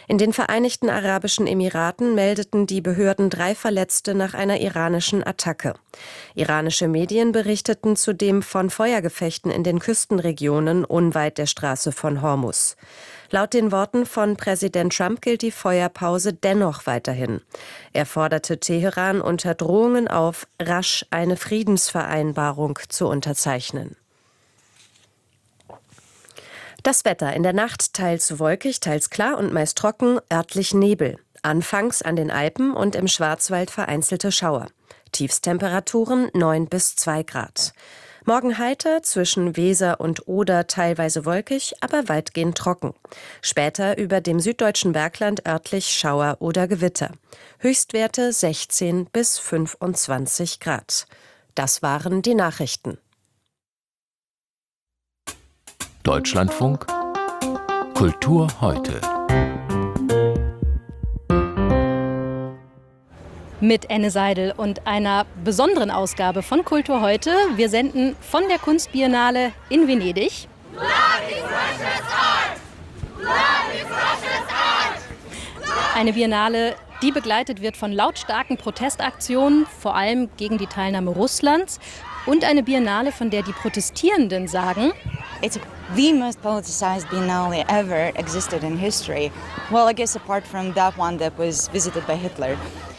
In den Vereinigten Arabischen Emiraten meldeten die Behörden 3 Verletzte nach einer iranischen Attacke. Iranische Medien berichteten zudem von Feuergefechten in den Küstenregionen unweit der Straße von Hormuz. Laut den Worten von Präsident Trump gilt die Feuerpause dennoch weiterhin. Er forderte Teheran unter Drohungen auf, rasch eine Friedensvereinbarung zu unterzeichnen. Das Wetter: in der Nacht teils wolkig, teils klar und meist trocken, örtlich Nebel. Anfangs an den Alpen und im Schwarzwald vereinzelte Schauer. Tiefstemperaturen 9 bis 2 Grad. Morgen heiter, zwischen Weser und Oder teilweise wolkig, aber weitgehend trocken. Später über dem süddeutschen Bergland örtlich Schauer oder Gewitter. Höchstwerte 16 bis 25 Grad. Das waren die Nachrichten. Deutschlandfunk Kultur heute. Mit Enne Seidel und einer besonderen Ausgabe von Kultur heute. Wir senden von der Kunstbiennale in Venedig. Eine Biennale, die begleitet wird von lautstarken Protestaktionen, vor allem gegen die Teilnahme Russlands. Und eine Biennale, von der die Protestierenden sagen: It's the most politicized biennale ever existed in history. Well, I guess apart from that one that was visited by Hitler.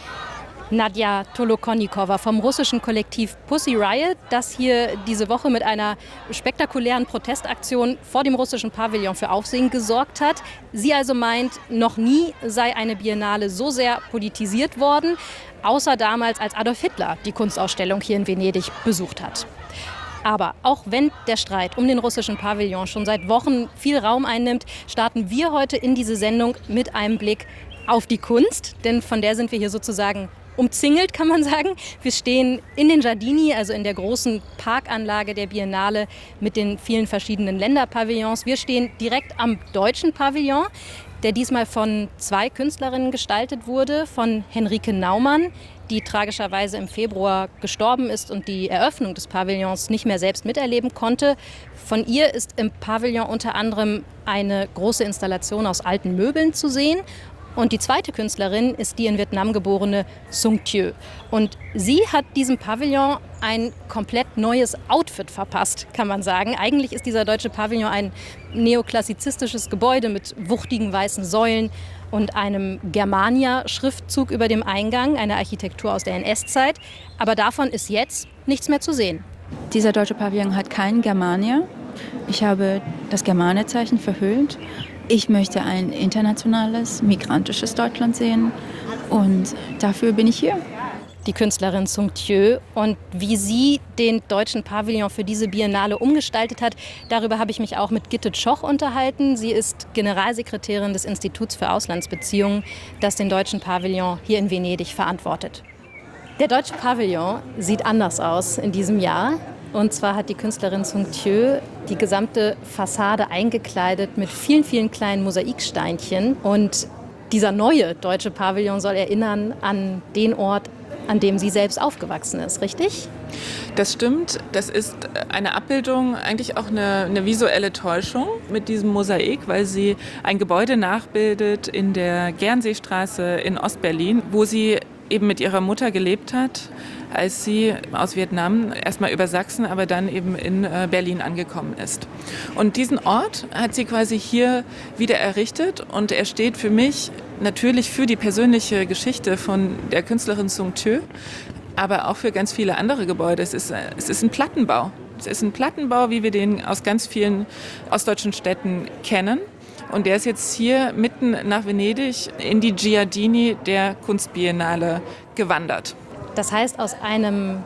Nadja Tolokonnikova vom russischen Kollektiv Pussy Riot, das hier diese Woche mit einer spektakulären Protestaktion vor dem russischen Pavillon für Aufsehen gesorgt hat. Sie also meint, noch nie sei eine Biennale so sehr politisiert worden, außer damals, als Adolf Hitler die Kunstausstellung hier in Venedig besucht hat. Aber auch wenn der Streit um den russischen Pavillon schon seit Wochen viel Raum einnimmt, starten wir heute in diese Sendung mit einem Blick auf die Kunst, denn von der sind wir hier sozusagen umzingelt, kann man sagen. Wir stehen in den Giardini, also in der großen Parkanlage der Biennale mit den vielen verschiedenen Länderpavillons. Wir stehen direkt am deutschen Pavillon, der diesmal von 2 Künstlerinnen gestaltet wurde, von Henrike Naumann, die tragischerweise im Februar gestorben ist und die Eröffnung des Pavillons nicht mehr selbst miterleben konnte. Von ihr ist im Pavillon unter anderem eine große Installation aus alten Möbeln zu sehen. Und die zweite Künstlerin ist die in Vietnam geborene Sung Thieu. Und sie hat diesem Pavillon ein komplett neues Outfit verpasst, kann man sagen. Eigentlich ist dieser deutsche Pavillon ein neoklassizistisches Gebäude mit wuchtigen weißen Säulen und einem Germania-Schriftzug über dem Eingang, eine Architektur aus der NS-Zeit. Aber davon ist jetzt nichts mehr zu sehen. Dieser deutsche Pavillon hat kein Germania. Ich habe das Germania-Zeichen verhüllt. Ich möchte ein internationales, migrantisches Deutschland sehen und dafür bin ich hier. Die Künstlerin Sung Thieu, und wie sie den deutschen Pavillon für diese Biennale umgestaltet hat, darüber habe ich mich auch mit Gitte Tschoch unterhalten. Sie ist Generalsekretärin des Instituts für Auslandsbeziehungen, das den deutschen Pavillon hier in Venedig verantwortet. Der deutsche Pavillon sieht anders aus in diesem Jahr. Und zwar hat die Künstlerin Sung Thieu die gesamte Fassade eingekleidet mit vielen, vielen kleinen Mosaiksteinchen. Und dieser neue deutsche Pavillon soll erinnern an den Ort, an dem sie selbst aufgewachsen ist, richtig? Das stimmt. Das ist eine Abbildung, eigentlich auch eine visuelle Täuschung mit diesem Mosaik, weil sie ein Gebäude nachbildet in der Gernseestraße in Ostberlin, wo sie eben mit ihrer Mutter gelebt hat, als sie aus Vietnam erstmal über Sachsen, aber dann eben in Berlin angekommen ist. Und diesen Ort hat sie quasi hier wieder errichtet und er steht für mich natürlich für die persönliche Geschichte von der Künstlerin Sung Thieu, aber auch für ganz viele andere Gebäude. Es ist ein Plattenbau. Es ist ein Plattenbau, wie wir den aus ganz vielen ostdeutschen Städten kennen. Und der ist jetzt hier mitten nach Venedig in die Giardini der Kunstbiennale gewandert. Das heißt, aus einem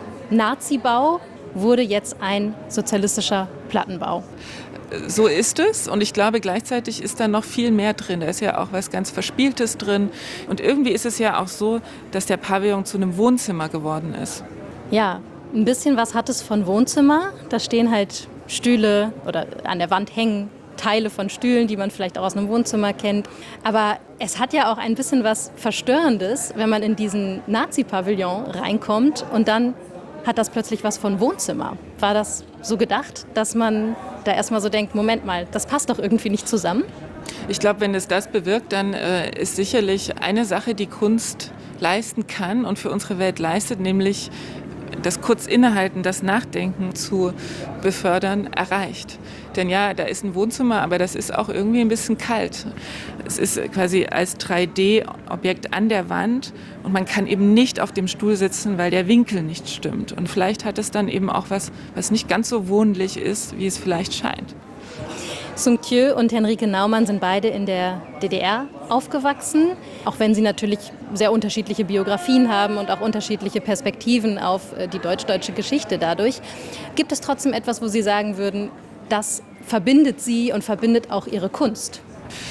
Nazi-Bau wurde jetzt ein sozialistischer Plattenbau. So ist es und ich glaube, gleichzeitig ist da noch viel mehr drin. Da ist ja auch was ganz Verspieltes drin. Und irgendwie ist es ja auch so, dass der Pavillon zu einem Wohnzimmer geworden ist. Ja, ein bisschen was hat es von Wohnzimmer. Da stehen halt Stühle oder an der Wand hängen Teile von Stühlen, die man vielleicht auch aus einem Wohnzimmer kennt. Aber es hat ja auch ein bisschen was Verstörendes, wenn man in diesen Nazi-Pavillon reinkommt und dann hat das plötzlich was von Wohnzimmer. War das so gedacht, dass man da erstmal so denkt, Moment mal, das passt doch irgendwie nicht zusammen? Ich glaube, wenn es das bewirkt, dann ist sicherlich eine Sache, die Kunst leisten kann und für unsere Welt leistet, nämlich das kurz Innehalten, das Nachdenken zu befördern, erreicht. Denn ja, da ist ein Wohnzimmer, aber das ist auch irgendwie ein bisschen kalt. Es ist quasi als 3D-Objekt an der Wand und man kann eben nicht auf dem Stuhl sitzen, weil der Winkel nicht stimmt. Und vielleicht hat es dann eben auch was nicht ganz so wohnlich ist, wie es vielleicht scheint. Sung Thieu und Henrike Naumann sind beide in der DDR aufgewachsen, auch wenn sie natürlich sehr unterschiedliche Biografien haben und auch unterschiedliche Perspektiven auf die deutsch-deutsche Geschichte dadurch. Gibt es trotzdem etwas, wo Sie sagen würden, das verbindet Sie und verbindet auch Ihre Kunst?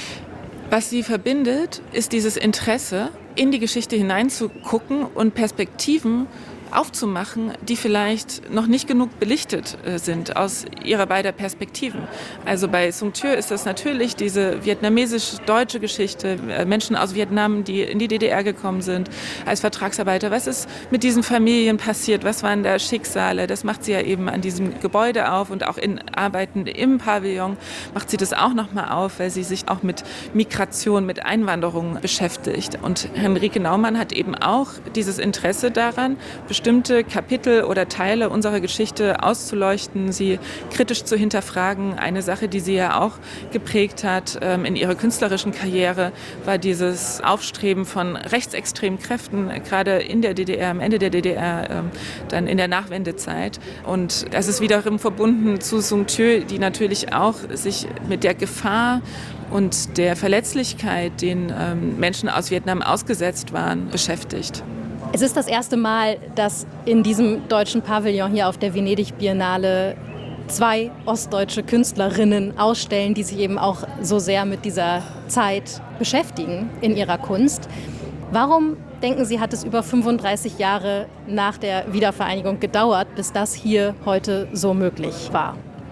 Was sie verbindet, ist dieses Interesse, in die Geschichte hineinzugucken und Perspektiven aufzumachen, die vielleicht noch nicht genug belichtet sind aus ihrer beider Perspektiven. Also bei Sung Thieu ist das natürlich diese vietnamesisch-deutsche Geschichte, Menschen aus Vietnam, die in die DDR gekommen sind als Vertragsarbeiter. Was ist mit diesen Familien passiert? Was waren da Schicksale? Das macht sie ja eben an diesem Gebäude auf und auch in Arbeiten im Pavillon macht sie das auch nochmal auf, weil sie sich auch mit Migration, mit Einwanderung beschäftigt. Und Henrike Naumann hat eben auch dieses Interesse daran, bestimmte Kapitel oder Teile unserer Geschichte auszuleuchten, sie kritisch zu hinterfragen. Eine Sache, die sie ja auch geprägt hat in ihrer künstlerischen Karriere, war dieses Aufstreben von rechtsextremen Kräften, gerade in der DDR, am Ende der DDR, dann in der Nachwendezeit. Und das ist wiederum verbunden zu Sung Thieu, die natürlich auch sich mit der Gefahr und der Verletzlichkeit, den Menschen aus Vietnam ausgesetzt waren, beschäftigt. Es ist das erste Mal, dass in diesem deutschen Pavillon hier auf der Venedig-Biennale 2 ostdeutsche Künstlerinnen ausstellen, die sich eben auch so sehr mit dieser Zeit beschäftigen in ihrer Kunst. Warum, denken Sie, hat es über 35 Jahre nach der Wiedervereinigung gedauert, bis das hier heute so möglich war?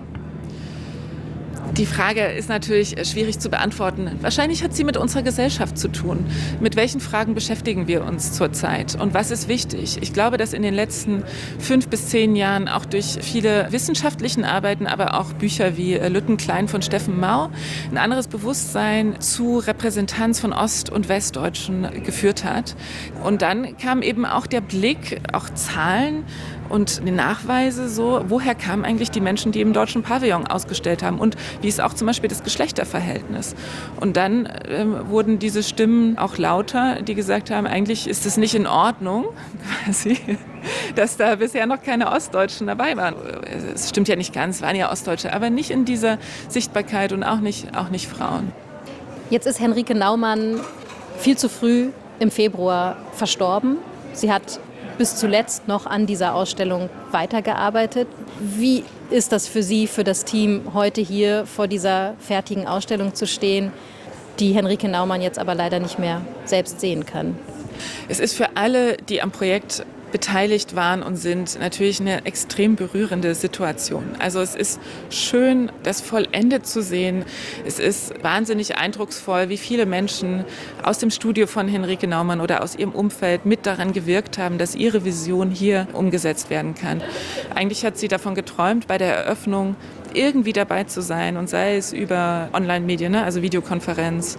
Die Frage ist natürlich schwierig zu beantworten. Wahrscheinlich hat sie mit unserer Gesellschaft zu tun. Mit welchen Fragen beschäftigen wir uns zurzeit? Und was ist wichtig? Ich glaube, dass in den letzten 5 bis 10 Jahren auch durch viele wissenschaftlichen Arbeiten, aber auch Bücher wie Lüttenklein von Steffen Mau, ein anderes Bewusstsein zu Repräsentanz von Ost- und Westdeutschen geführt hat. Und dann kam eben auch der Blick, auch Zahlen, und Nachweise so, woher kamen eigentlich die Menschen, die im deutschen Pavillon ausgestellt haben und wie ist auch zum Beispiel das Geschlechterverhältnis. Und dann wurden diese Stimmen auch lauter, die gesagt haben, eigentlich ist es nicht in Ordnung, quasi, dass da bisher noch keine Ostdeutschen dabei waren. Es stimmt ja nicht ganz, waren ja Ostdeutsche, aber nicht in dieser Sichtbarkeit und auch nicht Frauen. Jetzt ist Henrike Naumann viel zu früh im Februar verstorben. Sie hat bis zuletzt noch an dieser Ausstellung weitergearbeitet. Wie ist das für Sie, für das Team, heute hier vor dieser fertigen Ausstellung zu stehen, die Henrike Naumann jetzt aber leider nicht mehr selbst sehen kann? Es ist für alle, die am Projekt beteiligt waren und sind, natürlich eine extrem berührende Situation. Also es ist schön, das vollendet zu sehen. Es ist wahnsinnig eindrucksvoll, wie viele Menschen aus dem Studio von Henrike Naumann oder aus ihrem Umfeld mit daran gewirkt haben, dass ihre Vision hier umgesetzt werden kann. Eigentlich hat sie davon geträumt, bei der Eröffnung irgendwie dabei zu sein und sei es über Online-Medien, also Videokonferenz.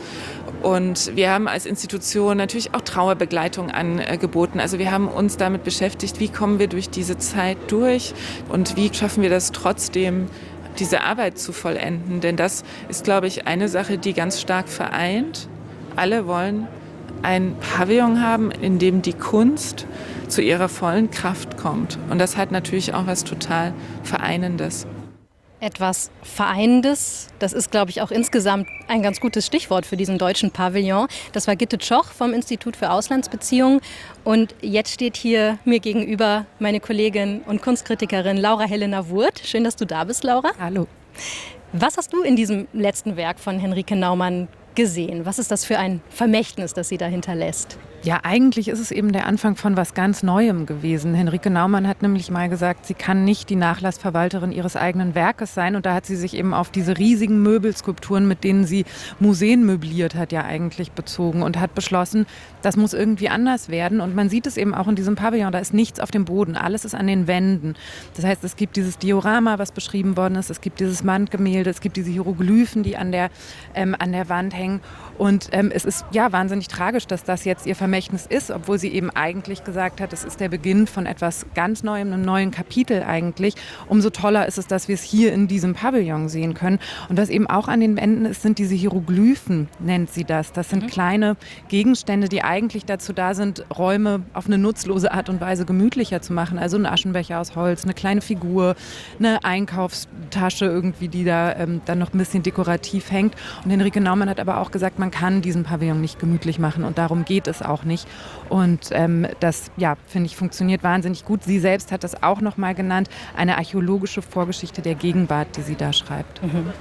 Und wir haben als Institution natürlich auch Trauerbegleitung angeboten. Also wir haben uns damit beschäftigt, wie kommen wir durch diese Zeit durch und wie schaffen wir das trotzdem, diese Arbeit zu vollenden. Denn das ist, glaube ich, eine Sache, die ganz stark vereint. Alle wollen ein Pavillon haben, in dem die Kunst zu ihrer vollen Kraft kommt. Und das hat natürlich auch was total Vereinendes. Etwas Vereinendes, das ist, glaube ich, auch insgesamt ein ganz gutes Stichwort für diesen deutschen Pavillon. Das war Gitte Tschoch vom Institut für Auslandsbeziehungen. Und jetzt steht hier mir gegenüber meine Kollegin und Kunstkritikerin Laura Helena Wurth. Schön, dass du da bist, Laura. Hallo. Was hast du in diesem letzten Werk von Henrike Naumann gesehen? Was ist das für ein Vermächtnis, das sie da hinterlässt? Ja, eigentlich ist es eben der Anfang von was ganz Neuem gewesen. Henrike Naumann hat nämlich mal gesagt, sie kann nicht die Nachlassverwalterin ihres eigenen Werkes sein. Und da hat sie sich eben auf diese riesigen Möbelskulpturen, mit denen sie Museen möbliert hat, ja eigentlich bezogen und hat beschlossen, das muss irgendwie anders werden. Und man sieht es eben auch in diesem Pavillon, da ist nichts auf dem Boden, alles ist an den Wänden. Das heißt, es gibt dieses Diorama, was beschrieben worden ist, es gibt dieses Wandgemälde, es gibt diese Hieroglyphen, die an der Wand hängen. Und es ist ja wahnsinnig tragisch, dass das jetzt ihr Vermächtnis ist, obwohl sie eben eigentlich gesagt hat, es ist der Beginn von etwas ganz Neuem, einem neuen Kapitel eigentlich. Umso toller ist es, dass wir es hier in diesem Pavillon sehen können. Und was eben auch an den Wänden ist, sind diese Hieroglyphen, nennt sie das. Das sind kleine Gegenstände, die eigentlich dazu da sind, Räume auf eine nutzlose Art und Weise gemütlicher zu machen. Also ein Aschenbecher aus Holz, eine kleine Figur, eine Einkaufstasche irgendwie, die da dann noch ein bisschen dekorativ hängt. Und Henrike Naumann hat aber auch gesagt, man kann diesen Pavillon nicht gemütlich machen und darum geht es auch nicht. Und das, ja, finde ich, funktioniert wahnsinnig gut. Sie selbst hat das auch noch mal genannt, eine archäologische Vorgeschichte der Gegenwart, die sie da schreibt.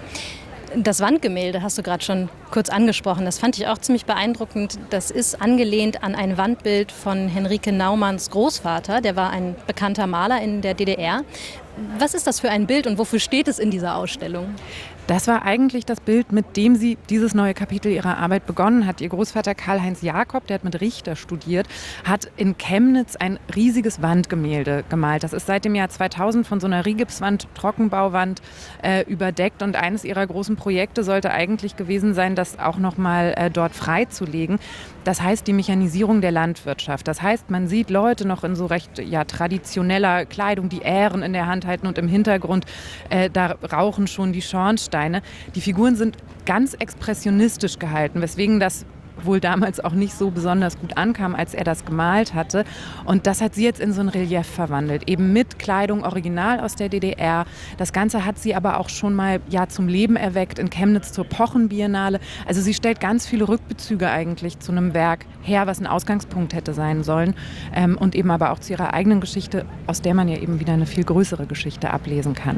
Das Wandgemälde hast du gerade schon kurz angesprochen. Das fand ich auch ziemlich beeindruckend. Das ist angelehnt an ein Wandbild von Henrike Naumanns Großvater. Der war ein bekannter Maler in der DDR. Was ist das für ein Bild und wofür steht es in dieser Ausstellung? Das war eigentlich das Bild, mit dem sie dieses neue Kapitel ihrer Arbeit begonnen hat. Ihr Großvater Karl-Heinz Jakob, der hat mit Richter studiert, hat in Chemnitz ein riesiges Wandgemälde gemalt. Das ist seit dem Jahr 2000 von so einer Rigipswand, Trockenbauwand überdeckt. Und eines ihrer großen Projekte sollte eigentlich gewesen sein, das auch noch mal dort freizulegen. Das heißt die Mechanisierung der Landwirtschaft. Das heißt, man sieht Leute noch in so recht traditioneller Kleidung, die Ähren in der Hand halten und im Hintergrund da rauchen schon die Schornsteine. Die Figuren sind ganz expressionistisch gehalten, weswegen das wohl damals auch nicht so besonders gut ankam, als er das gemalt hatte. Und das hat sie jetzt in so ein Relief verwandelt, eben mit Kleidung original aus der DDR. Das Ganze hat sie aber auch schon mal zum Leben erweckt in Chemnitz zur Pochenbiennale. Also sie stellt ganz viele Rückbezüge eigentlich zu einem Werk her, was ein Ausgangspunkt hätte sein sollen. Und eben aber auch zu ihrer eigenen Geschichte, aus der man ja eben wieder eine viel größere Geschichte ablesen kann.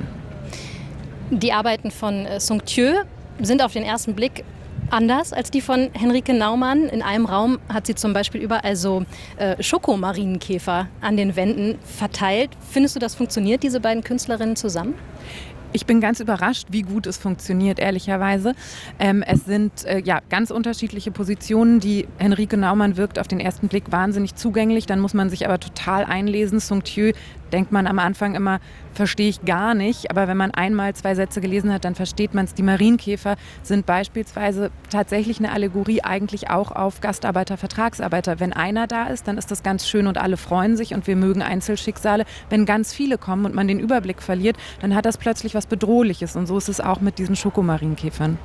Die Arbeiten von Sung Thieu sind auf den ersten Blick anders als die von Henrike Naumann. In einem Raum hat sie zum Beispiel überall so Schokomarienkäfer an den Wänden verteilt. Findest du, das funktioniert, diese beiden Künstlerinnen zusammen? Ich bin ganz überrascht, wie gut es funktioniert, ehrlicherweise. Es sind ganz unterschiedliche Positionen. Die Henrike Naumann wirkt auf den ersten Blick wahnsinnig zugänglich. Dann muss man sich aber total einlesen. Sung Thieu denkt man am Anfang immer, verstehe ich gar nicht. Aber wenn man einmal 2 Sätze gelesen hat, dann versteht man es. Die Marienkäfer sind beispielsweise tatsächlich eine Allegorie eigentlich auch auf Gastarbeiter, Vertragsarbeiter. Wenn einer da ist, dann ist das ganz schön und alle freuen sich und wir mögen Einzelschicksale. Wenn ganz viele kommen und man den Überblick verliert, dann hat das plötzlich was Bedrohliches. Und so ist es auch mit diesen Schokomarienkäfern.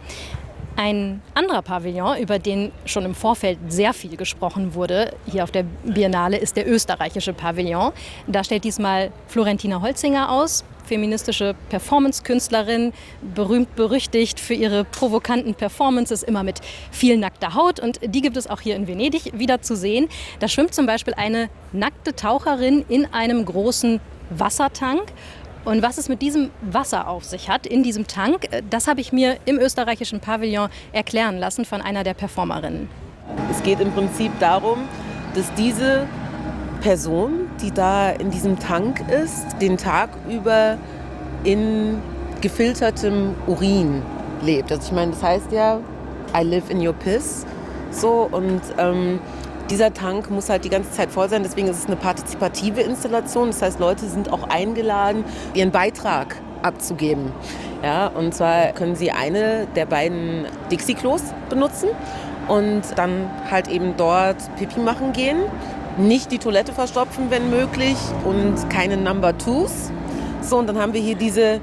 Ein anderer Pavillon, über den schon im Vorfeld sehr viel gesprochen wurde, hier auf der Biennale, ist der österreichische Pavillon. Da stellt diesmal Florentina Holzinger aus, feministische Performance-Künstlerin, berühmt berüchtigt für ihre provokanten Performances, immer mit viel nackter Haut. Und die gibt es auch hier in Venedig wieder zu sehen. Da schwimmt zum Beispiel eine nackte Taucherin in einem großen Wassertank. Und was es mit diesem Wasser auf sich hat, in diesem Tank, das habe ich mir im österreichischen Pavillon erklären lassen von einer der Performerinnen. Es geht im Prinzip darum, dass diese Person, die da in diesem Tank ist, den Tag über in gefiltertem Urin lebt. Also ich meine, das heißt ja, I live in your piss. So, und dieser Tank muss halt die ganze Zeit voll sein, deswegen ist es eine partizipative Installation. Das heißt, Leute sind auch eingeladen, ihren Beitrag abzugeben. Ja, und zwar können sie eine der beiden Dixie-Klos benutzen und dann halt eben dort Pipi machen gehen. Nicht die Toilette verstopfen, wenn möglich, und keine Number Twos. So, und dann haben wir hier diese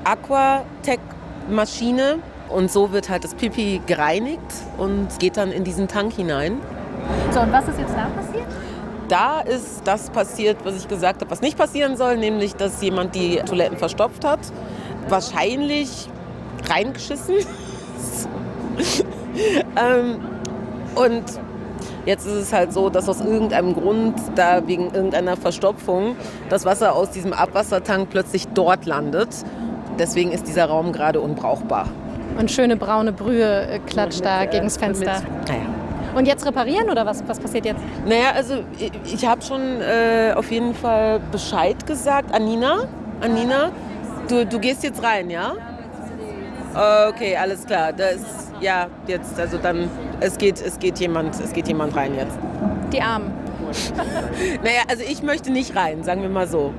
Aquatec-Maschine und so wird halt das Pipi gereinigt und geht dann in diesen Tank hinein. So, und was ist jetzt da passiert? Da ist das passiert, was ich gesagt habe, was nicht passieren soll, nämlich, dass jemand die Toiletten verstopft hat. Wahrscheinlich reingeschissen. Und jetzt ist es halt so, dass aus irgendeinem Grund, da wegen irgendeiner Verstopfung, das Wasser aus diesem Abwassertank plötzlich dort landet. Deswegen ist dieser Raum gerade unbrauchbar. Und schöne braune Brühe klatscht da gegen das Fenster. Und jetzt reparieren oder was passiert jetzt? Naja, also ich habe schon auf jeden Fall Bescheid gesagt. Anina, du gehst jetzt rein, ja? Okay, alles klar. Jetzt, also dann, es geht jemand rein jetzt. Die Armen. Naja, also ich möchte nicht rein, sagen wir mal so.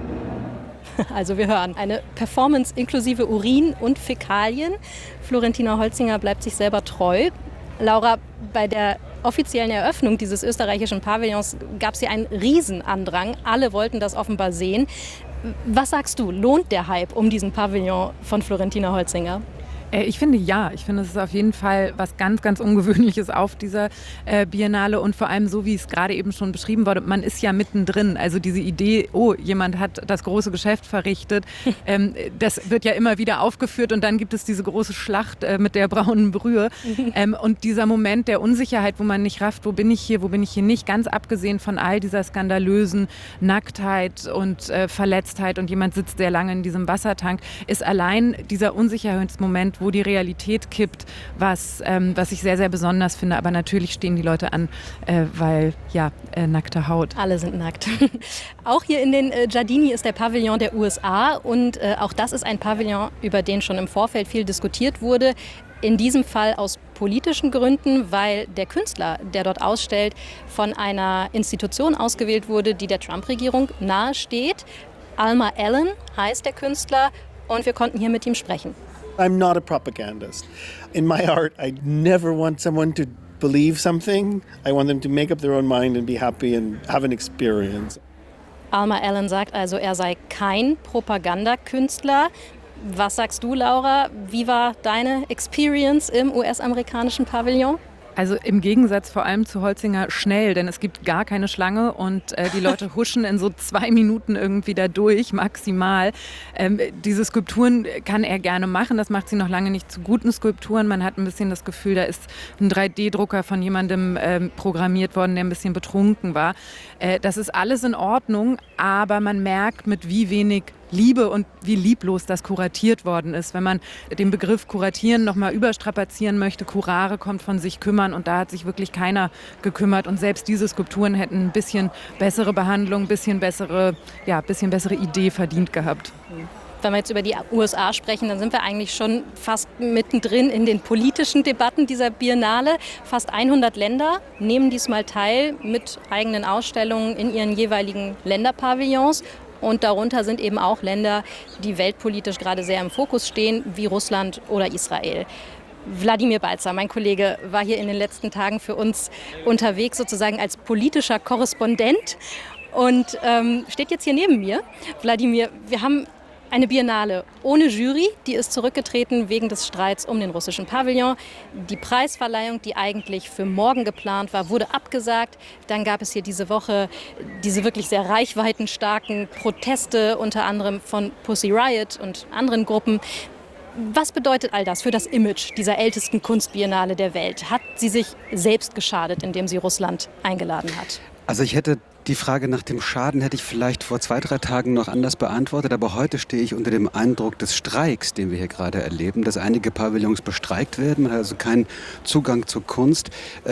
Also wir hören eine Performance inklusive Urin und Fäkalien. Florentina Holzinger bleibt sich selber treu. Laura, bei der offiziellen Eröffnung dieses österreichischen Pavillons gab es hier einen Riesenandrang. Alle wollten das offenbar sehen. Was sagst du, lohnt der Hype um diesen Pavillon von Florentina Holzinger? Ich finde ja. Ich finde, es ist auf jeden Fall was ganz, ganz Ungewöhnliches auf dieser Biennale und vor allem so, wie es gerade eben schon beschrieben wurde, man ist ja mittendrin. Also diese Idee, oh, jemand hat das große Geschäft verrichtet, das wird ja immer wieder aufgeführt und dann gibt es diese große Schlacht mit der braunen Brühe. Und dieser Moment der Unsicherheit, wo man nicht rafft, wo bin ich hier nicht, ganz abgesehen von all dieser skandalösen Nacktheit und Verletztheit und jemand sitzt sehr lange in diesem Wassertank, ist allein dieser Unsicherheitsmoment, wo die Realität kippt, was ich sehr, sehr besonders finde. Aber natürlich stehen die Leute an, weil, nackte Haut. Alle sind nackt. Auch hier in den Giardini ist der Pavillon der USA und auch das ist ein Pavillon, über den schon im Vorfeld viel diskutiert wurde. In diesem Fall aus politischen Gründen, weil der Künstler, der dort ausstellt, von einer Institution ausgewählt wurde, die der Trump-Regierung nahesteht. Alma Allen heißt der Künstler und wir konnten hier mit ihm sprechen. I'm not a propagandist. In my art, I never want someone to believe something. I want them to make up their own mind and be happy and have an experience. Alma Allen sagt also, er sei kein Propagandakünstler. Was sagst du, Laura? Wie war deine Experience im US-amerikanischen Pavillon? Also im Gegensatz vor allem zu Holzinger schnell, denn es gibt gar keine Schlange und die Leute huschen in so 2 Minuten irgendwie da durch, maximal. Diese Skulpturen kann er gerne machen, das macht sie noch lange nicht zu guten Skulpturen. Man hat ein bisschen das Gefühl, da ist ein 3D-Drucker von jemandem programmiert worden, der ein bisschen betrunken war. Das ist alles in Ordnung, aber man merkt, mit wie wenig Liebe und wie lieblos das kuratiert worden ist. Wenn man den Begriff kuratieren nochmal überstrapazieren möchte, Curare kommt von sich kümmern und da hat sich wirklich keiner gekümmert und selbst diese Skulpturen hätten ein bisschen bessere Behandlung, ein bisschen bessere Idee verdient gehabt. Wenn wir jetzt über die USA sprechen, dann sind wir eigentlich schon fast mittendrin in den politischen Debatten dieser Biennale. Fast 100 Länder nehmen diesmal teil mit eigenen Ausstellungen in ihren jeweiligen Länderpavillons. Und darunter sind eben auch Länder, die weltpolitisch gerade sehr im Fokus stehen, wie Russland oder Israel. Wladimir Balzer, mein Kollege, war hier in den letzten Tagen für uns unterwegs, sozusagen als politischer Korrespondent und steht jetzt hier neben mir. Wladimir, wir haben eine Biennale ohne Jury, die ist zurückgetreten wegen des Streits um den russischen Pavillon. Die Preisverleihung, die eigentlich für morgen geplant war, wurde abgesagt. Dann gab es hier diese Woche diese wirklich sehr reichweitenstarken Proteste, unter anderem von Pussy Riot und anderen Gruppen. Was bedeutet all das für das Image dieser ältesten Kunstbiennale der Welt? Hat sie sich selbst geschadet, indem sie Russland eingeladen hat? Also die Frage nach dem Schaden hätte ich vielleicht vor 2-3 Tagen noch anders beantwortet, aber heute stehe ich unter dem Eindruck des Streiks, den wir hier gerade erleben, dass einige Pavillons bestreikt werden. Man hat also keinen Zugang zur Kunst.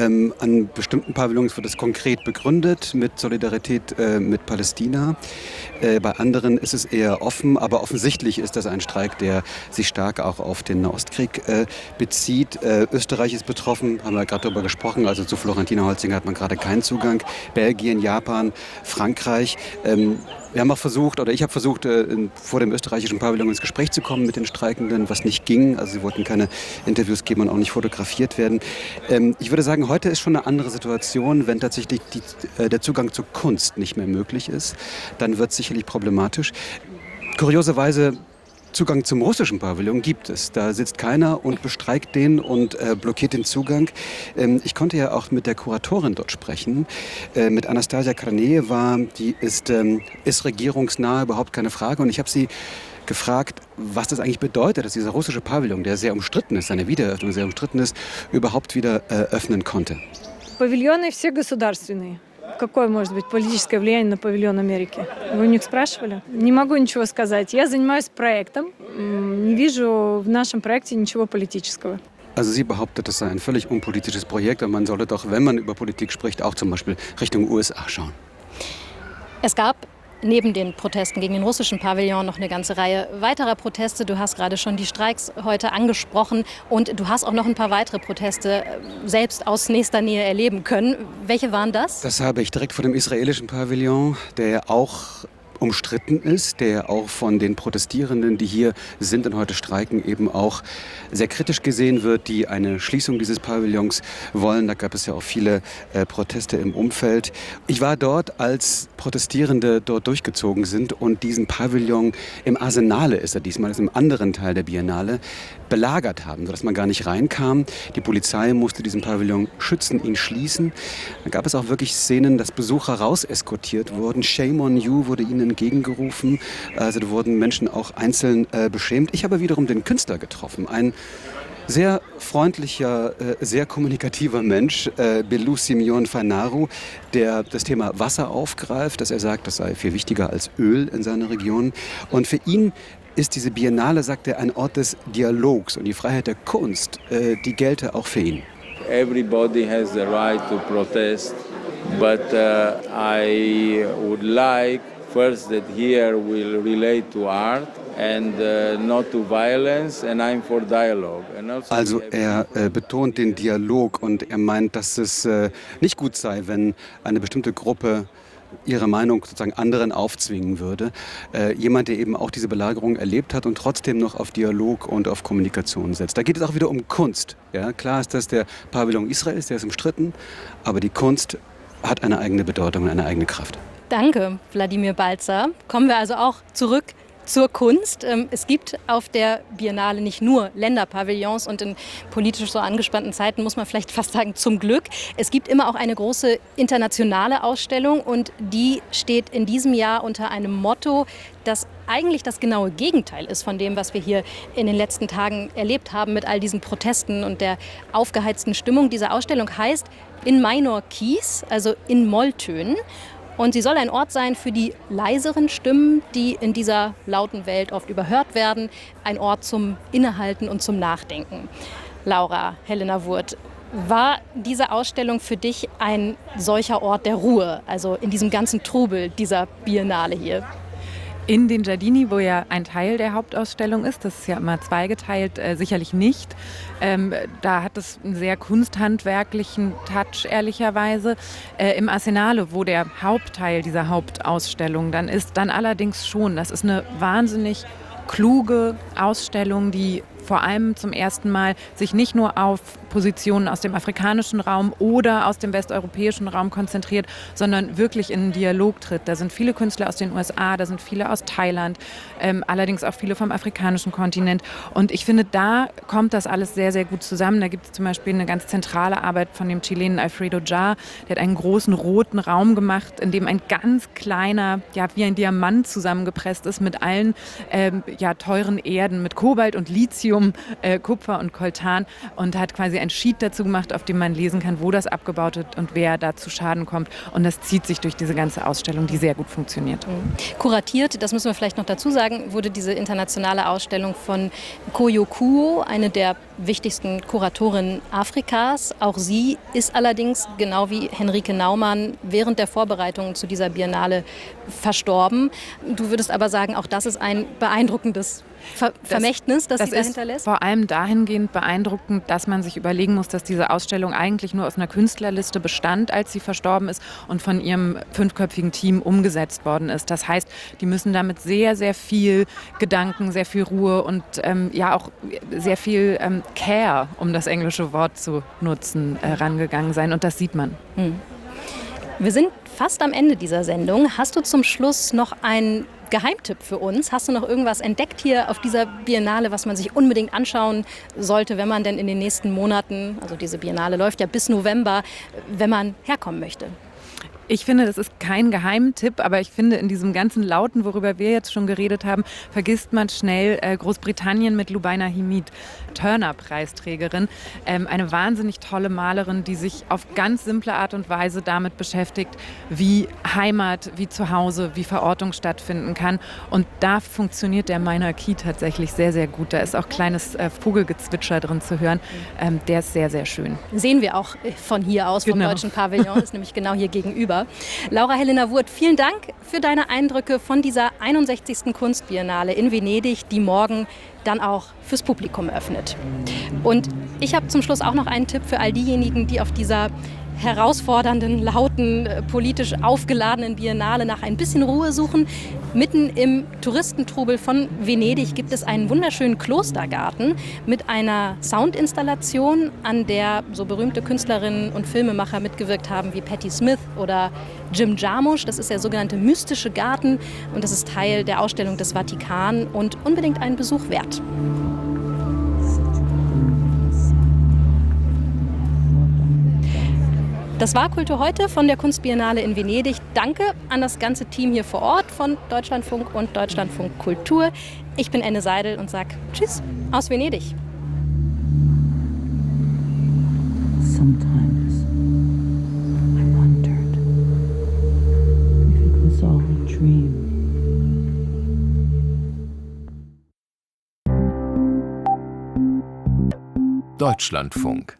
An bestimmten Pavillons wird es konkret begründet mit Solidarität mit Palästina. Bei anderen ist es eher offen, aber offensichtlich ist das ein Streik, der sich stark auch auf den Nahostkrieg bezieht. Österreich ist betroffen, haben wir gerade darüber gesprochen, also zu Florentina Holzinger hat man gerade keinen Zugang. Belgien, Japan, Frankreich. Wir haben auch versucht, oder ich habe versucht, vor dem österreichischen Pavillon ins Gespräch zu kommen mit den Streikenden, was nicht ging. Also sie wollten keine Interviews geben und auch nicht fotografiert werden. Ich würde sagen, heute ist schon eine andere Situation. Wenn tatsächlich der Zugang zur Kunst nicht mehr möglich ist, dann wird es sicherlich problematisch. Kurioserweise Zugang zum russischen Pavillon gibt es. Da sitzt keiner und bestreikt den und blockiert den Zugang. Ich konnte ja auch mit der Kuratorin dort sprechen, mit Anastasia Kranejewa, die ist regierungsnah, überhaupt keine Frage. Und ich habe sie gefragt, was das eigentlich bedeutet, dass dieser russische Pavillon, der sehr umstritten ist, seine Wiedereröffnung sehr umstritten ist, überhaupt wieder öffnen konnte. Павильоны все государственные. Какое может быть политическое влияние на павильон Америки? Вы у них спрашивали? Не могу ничего сказать. Я занимаюсь проектом. Не вижу в нашем проекте nичего политического. Also sie behauptet, das sei ein völlig unpolitisches Projekt und man sollte doch, wenn man über Politik spricht, auch zum Beispiel Richtung USA schauen. Es gab neben den Protesten gegen den russischen Pavillon noch eine ganze Reihe weiterer Proteste. Du hast gerade schon die Streiks heute angesprochen und du hast auch noch ein paar weitere Proteste selbst aus nächster Nähe erleben können. Welche waren das? Das habe ich direkt vor dem israelischen Pavillon, der auch umstritten ist, der auch von den Protestierenden, die hier sind und heute streiken, eben auch sehr kritisch gesehen wird, die eine Schließung dieses Pavillons wollen. Da gab es ja auch viele Proteste im Umfeld. Ich war dort, als Protestierende dort durchgezogen sind und diesen Pavillon im Arsenale ist er diesmal, ist im anderen Teil der Biennale, belagert haben, sodass man gar nicht reinkam. Die Polizei musste diesen Pavillon schützen, ihn schließen. Da gab es auch wirklich Szenen, dass Besucher raus eskortiert wurden. Shame on you wurde ihnen entgegengerufen. Also da wurden Menschen auch einzeln beschämt. Ich habe wiederum den Künstler getroffen, ein sehr freundlicher, sehr kommunikativer Mensch, Belou Simeon Fanaru, der das Thema Wasser aufgreift, dass er sagt, das sei viel wichtiger als Öl in seiner Region. Und für ihn ist diese Biennale, sagt er, ein Ort des Dialogs und die Freiheit der Kunst, die gelte auch für ihn. Everybody has the right to protest, but I would like first that here we'll relate to art and not to violence, and I'm for dialogue. Also er betont den Dialog und er meint, dass es nicht gut sei, wenn eine bestimmte Gruppe ihre Meinung sozusagen anderen aufzwingen würde. Jemand, der eben auch diese Belagerung erlebt hat und trotzdem noch auf Dialog und auf Kommunikation setzt. Da geht es auch wieder um Kunst. Ja, klar ist, dass der Pavillon Israels, der ist umstritten, aber die Kunst hat eine eigene Bedeutung und eine eigene Kraft. Danke, Wladimir Balzer. Kommen wir also auch zurück zur Kunst. Es gibt auf der Biennale nicht nur Länderpavillons und in politisch so angespannten Zeiten muss man vielleicht fast sagen, zum Glück. Es gibt immer auch eine große internationale Ausstellung und die steht in diesem Jahr unter einem Motto, das eigentlich das genaue Gegenteil ist von dem, was wir hier in den letzten Tagen erlebt haben mit all diesen Protesten und der aufgeheizten Stimmung. Diese Ausstellung heißt In Minor Keys, also in Molltönen. Und sie soll ein Ort sein für die leiseren Stimmen, die in dieser lauten Welt oft überhört werden. Ein Ort zum Innehalten und zum Nachdenken. Laura, Helena Wurth, war diese Ausstellung für dich ein solcher Ort der Ruhe? Also in diesem ganzen Trubel dieser Biennale hier? In den Giardini, wo ja ein Teil der Hauptausstellung ist, das ist ja immer zweigeteilt, sicherlich nicht. Da hat es einen sehr kunsthandwerklichen Touch, ehrlicherweise. Im Arsenale, wo der Hauptteil dieser Hauptausstellung dann ist, dann allerdings schon. Das ist eine wahnsinnig kluge Ausstellung, die vor allem zum ersten Mal sich nicht nur auf Positionen aus dem afrikanischen Raum oder aus dem westeuropäischen Raum konzentriert, sondern wirklich in einen Dialog tritt. Da sind viele Künstler aus den USA, da sind viele aus Thailand, allerdings auch viele vom afrikanischen Kontinent. Und ich finde, da kommt das alles sehr, sehr gut zusammen. Da gibt es zum Beispiel eine ganz zentrale Arbeit von dem Chilenen Alfredo Jar. Der hat einen großen roten Raum gemacht, in dem ein ganz kleiner, ja, wie ein Diamant zusammengepresst ist mit allen teuren Erden, mit Kobalt und Lithium, Kupfer und Koltan, und hat quasi ein Sheet dazu gemacht, auf dem man lesen kann, wo das abgebaut wird und wer da zu Schaden kommt. Und das zieht sich durch diese ganze Ausstellung, die sehr gut funktioniert. Kuratiert, das müssen wir vielleicht noch dazu sagen, wurde diese internationale Ausstellung von Koyo Kuo, eine der wichtigsten Kuratorinnen Afrikas. Auch sie ist allerdings, genau wie Henrike Naumann, während der Vorbereitungen zu dieser Biennale verstorben. Du würdest aber sagen, auch das ist ein beeindruckendes Vermächtnis, das sie dahinter lässt? Vor allem dahingehend beeindruckend, dass man sich überlegen muss, dass diese Ausstellung eigentlich nur aus einer Künstlerliste bestand, als sie verstorben ist und von ihrem 5-köpfigen Team umgesetzt worden ist. Das heißt, die müssen damit sehr, sehr viel Gedanken, sehr viel Ruhe und auch sehr viel Care, um das englische Wort zu nutzen, rangegangen sein. Und das sieht man. Wir sind fast am Ende dieser Sendung. Hast du zum Schluss noch einen Geheimtipp für uns? Hast du noch irgendwas entdeckt hier auf dieser Biennale, was man sich unbedingt anschauen sollte, wenn man denn in den nächsten Monaten, also diese Biennale läuft ja bis November, wenn man herkommen möchte? Ich finde, das ist kein Geheimtipp, aber ich finde, in diesem ganzen Lauten, worüber wir jetzt schon geredet haben, vergisst man schnell Großbritannien mit Lubaina Himid, Turner-Preisträgerin. Eine wahnsinnig tolle Malerin, die sich auf ganz simple Art und Weise damit beschäftigt, wie Heimat, wie Zuhause, wie Verortung stattfinden kann. Und da funktioniert der Minor Key tatsächlich sehr, sehr gut. Da ist auch kleines Vogelgezwitscher drin zu hören. Der ist sehr, sehr schön. Sehen wir auch von hier aus, vom Deutschen Pavillon, ist nämlich genau hier gegenüber. Laura Helena Wurth, vielen Dank für deine Eindrücke von dieser 61. Kunstbiennale in Venedig, die morgen dann auch fürs Publikum öffnet. Und ich habe zum Schluss auch noch einen Tipp für all diejenigen, die auf dieser herausfordernden, lauten, politisch aufgeladenen Biennale nach ein bisschen Ruhe suchen. Mitten im Touristentrubel von Venedig gibt es einen wunderschönen Klostergarten mit einer Soundinstallation, an der so berühmte Künstlerinnen und Filmemacher mitgewirkt haben wie Patti Smith oder Jim Jarmusch. Das ist der sogenannte mystische Garten und das ist Teil der Ausstellung des Vatikan und unbedingt einen Besuch wert. Das war Kultur heute von der Kunstbiennale in Venedig. Danke an das ganze Team hier vor Ort von Deutschlandfunk und Deutschlandfunk Kultur. Ich bin Enne Seidel und sage Tschüss aus Venedig. Sometimes I wondered if it was all a dream. Deutschlandfunk.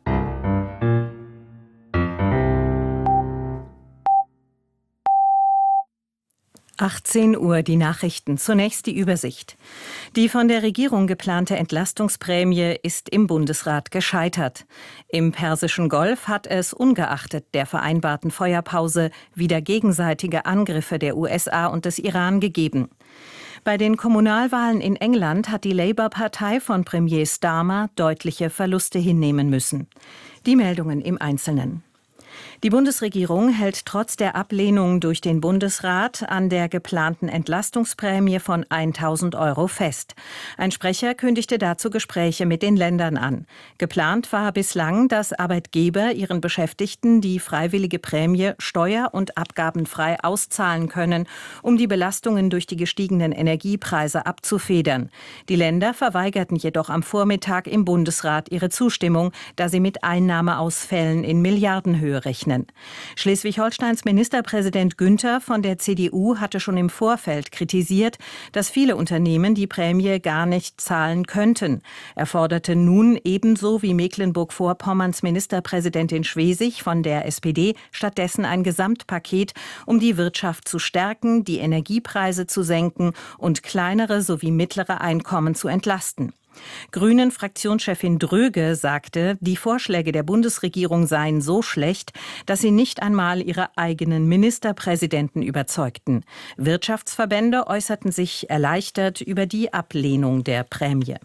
Uhr die Nachrichten. Zunächst die Übersicht. Die von der Regierung geplante Entlastungsprämie ist im Bundesrat gescheitert. Im Persischen Golf hat es ungeachtet der vereinbarten Feuerpause wieder gegenseitige Angriffe der USA und des Iran gegeben. Bei den Kommunalwahlen in England hat die Labour-Partei von Premier Starmer deutliche Verluste hinnehmen müssen. Die Meldungen im Einzelnen. Die Bundesregierung hält trotz der Ablehnung durch den Bundesrat an der geplanten Entlastungsprämie von 1.000 € fest. Ein Sprecher kündigte dazu Gespräche mit den Ländern an. Geplant war bislang, dass Arbeitgeber ihren Beschäftigten die freiwillige Prämie steuer- und abgabenfrei auszahlen können, um die Belastungen durch die gestiegenen Energiepreise abzufedern. Die Länder verweigerten jedoch am Vormittag im Bundesrat ihre Zustimmung, da sie mit Einnahmeausfällen in Milliardenhöhe rechnen. Schleswig-Holsteins Ministerpräsident Günther von der CDU hatte schon im Vorfeld kritisiert, dass viele Unternehmen die Prämie gar nicht zahlen könnten. Er forderte nun ebenso wie Mecklenburg-Vorpommerns Ministerpräsidentin Schwesig von der SPD stattdessen ein Gesamtpaket, um die Wirtschaft zu stärken, die Energiepreise zu senken und kleinere sowie mittlere Einkommen zu entlasten. Grünen-Fraktionschefin Dröge sagte, die Vorschläge der Bundesregierung seien so schlecht, dass sie nicht einmal ihre eigenen Ministerpräsidenten überzeugten. Wirtschaftsverbände äußerten sich erleichtert über die Ablehnung der Prämie.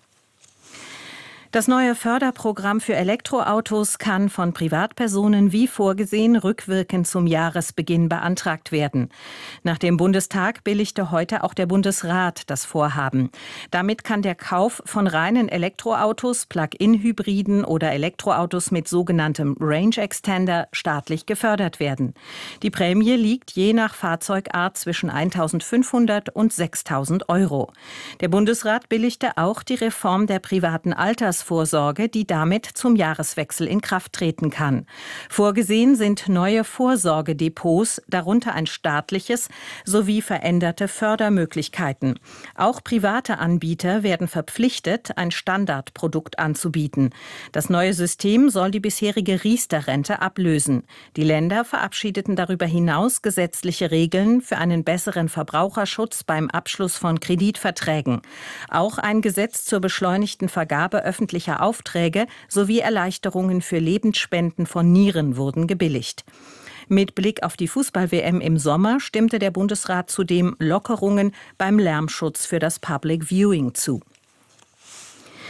Das neue Förderprogramm für Elektroautos kann von Privatpersonen wie vorgesehen rückwirkend zum Jahresbeginn beantragt werden. Nach dem Bundestag billigte heute auch der Bundesrat das Vorhaben. Damit kann der Kauf von reinen Elektroautos, Plug-in-Hybriden oder Elektroautos mit sogenanntem Range Extender staatlich gefördert werden. Die Prämie liegt je nach Fahrzeugart zwischen 1.500 und 6.000 €. Der Bundesrat billigte auch die Reform der privaten Altersvorsorge, die damit zum Jahreswechsel in Kraft treten kann. Vorgesehen sind neue Vorsorgedepots, darunter ein staatliches, sowie veränderte Fördermöglichkeiten. Auch private Anbieter werden verpflichtet, ein Standardprodukt anzubieten. Das neue System soll die bisherige Riester-Rente ablösen. Die Länder verabschiedeten darüber hinaus gesetzliche Regeln für einen besseren Verbraucherschutz beim Abschluss von Kreditverträgen. Auch ein Gesetz zur beschleunigten Vergabe öffentlicher Aufträge sowie Erleichterungen für Lebensspenden von Nieren wurden gebilligt. Mit Blick auf die Fußball-WM im Sommer stimmte der Bundesrat zudem Lockerungen beim Lärmschutz für das Public Viewing zu.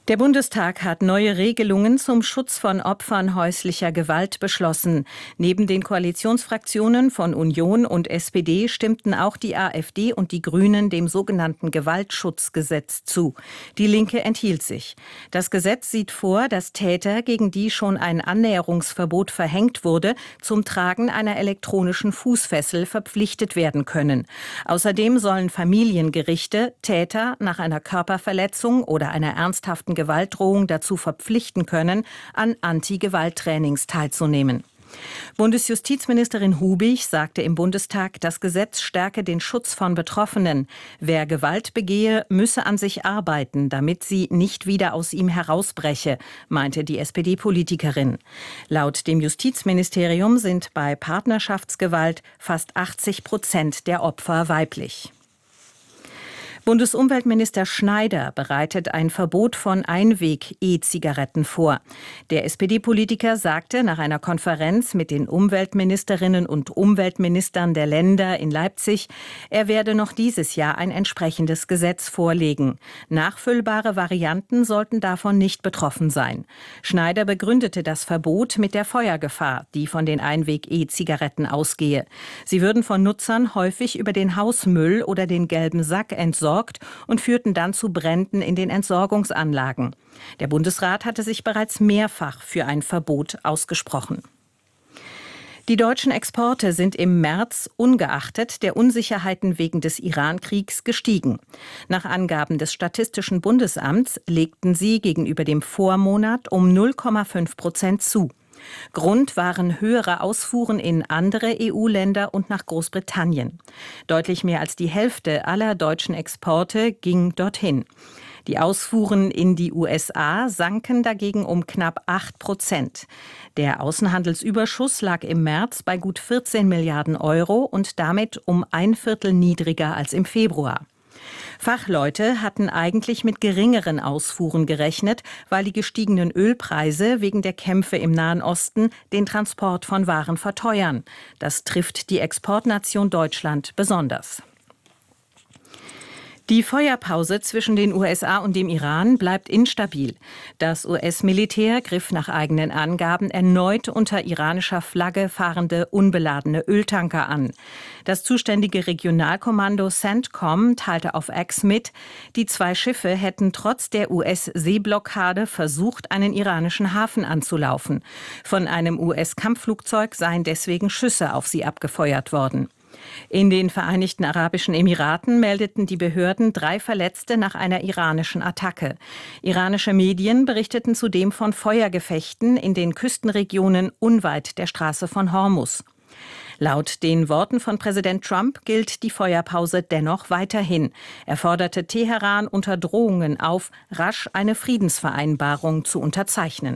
Der Bundestag hat neue Regelungen zum Schutz von Opfern häuslicher Gewalt beschlossen. Neben den Koalitionsfraktionen von Union und SPD stimmten auch die AfD und die Grünen dem sogenannten Gewaltschutzgesetz zu. Die Linke enthielt sich. Das Gesetz sieht vor, dass Täter, gegen die schon ein Annäherungsverbot verhängt wurde, zum Tragen einer elektronischen Fußfessel verpflichtet werden können. Außerdem sollen Familiengerichte Täter nach einer Körperverletzung oder einer ernsthaften Gewaltdrohung dazu verpflichten können, an Anti-Gewalt-Trainings teilzunehmen. Bundesjustizministerin Hubig sagte im Bundestag, das Gesetz stärke den Schutz von Betroffenen. Wer Gewalt begehe, müsse an sich arbeiten, damit sie nicht wieder aus ihm herausbreche, meinte die SPD-Politikerin. Laut dem Justizministerium sind bei Partnerschaftsgewalt fast 80% der Opfer weiblich. Bundesumweltminister Schneider bereitet ein Verbot von Einweg-E-Zigaretten vor. Der SPD-Politiker sagte nach einer Konferenz mit den Umweltministerinnen und Umweltministern der Länder in Leipzig, er werde noch dieses Jahr ein entsprechendes Gesetz vorlegen. Nachfüllbare Varianten sollten davon nicht betroffen sein. Schneider begründete das Verbot mit der Feuergefahr, die von den Einweg-E-Zigaretten ausgehe. Sie würden von Nutzern häufig über den Hausmüll oder den gelben Sack entsorgt und führten dann zu Bränden in den Entsorgungsanlagen. Der Bundesrat hatte sich bereits mehrfach für ein Verbot ausgesprochen. Die deutschen Exporte sind im März ungeachtet der Unsicherheiten wegen des Iran-Kriegs gestiegen. Nach Angaben des Statistischen Bundesamts legten sie gegenüber dem Vormonat um 0,5% zu. Grund waren höhere Ausfuhren in andere EU-Länder und nach Großbritannien. Deutlich mehr als die Hälfte aller deutschen Exporte ging dorthin. Die Ausfuhren in die USA sanken dagegen um knapp 8%. Der Außenhandelsüberschuss lag im März bei gut 14 Milliarden Euro und damit um ein Viertel niedriger als im Februar. Fachleute hatten eigentlich mit geringeren Ausfuhren gerechnet, weil die gestiegenen Ölpreise wegen der Kämpfe im Nahen Osten den Transport von Waren verteuern. Das trifft die Exportnation Deutschland besonders. Die Feuerpause zwischen den USA und dem Iran bleibt instabil. Das US-Militär griff nach eigenen Angaben erneut unter iranischer Flagge fahrende unbeladene Öltanker an. Das zuständige Regionalkommando CENTCOM teilte auf X mit, die zwei Schiffe hätten trotz der US-Seeblockade versucht, einen iranischen Hafen anzulaufen. Von einem US-Kampfflugzeug seien deswegen Schüsse auf sie abgefeuert worden. In den Vereinigten Arabischen Emiraten meldeten die Behörden 3 Verletzte nach einer iranischen Attacke. Iranische Medien berichteten zudem von Feuergefechten in den Küstenregionen unweit der Straße von Hormuz. Laut den Worten von Präsident Trump gilt die Feuerpause dennoch weiterhin. Er forderte Teheran unter Drohungen auf, rasch eine Friedensvereinbarung zu unterzeichnen.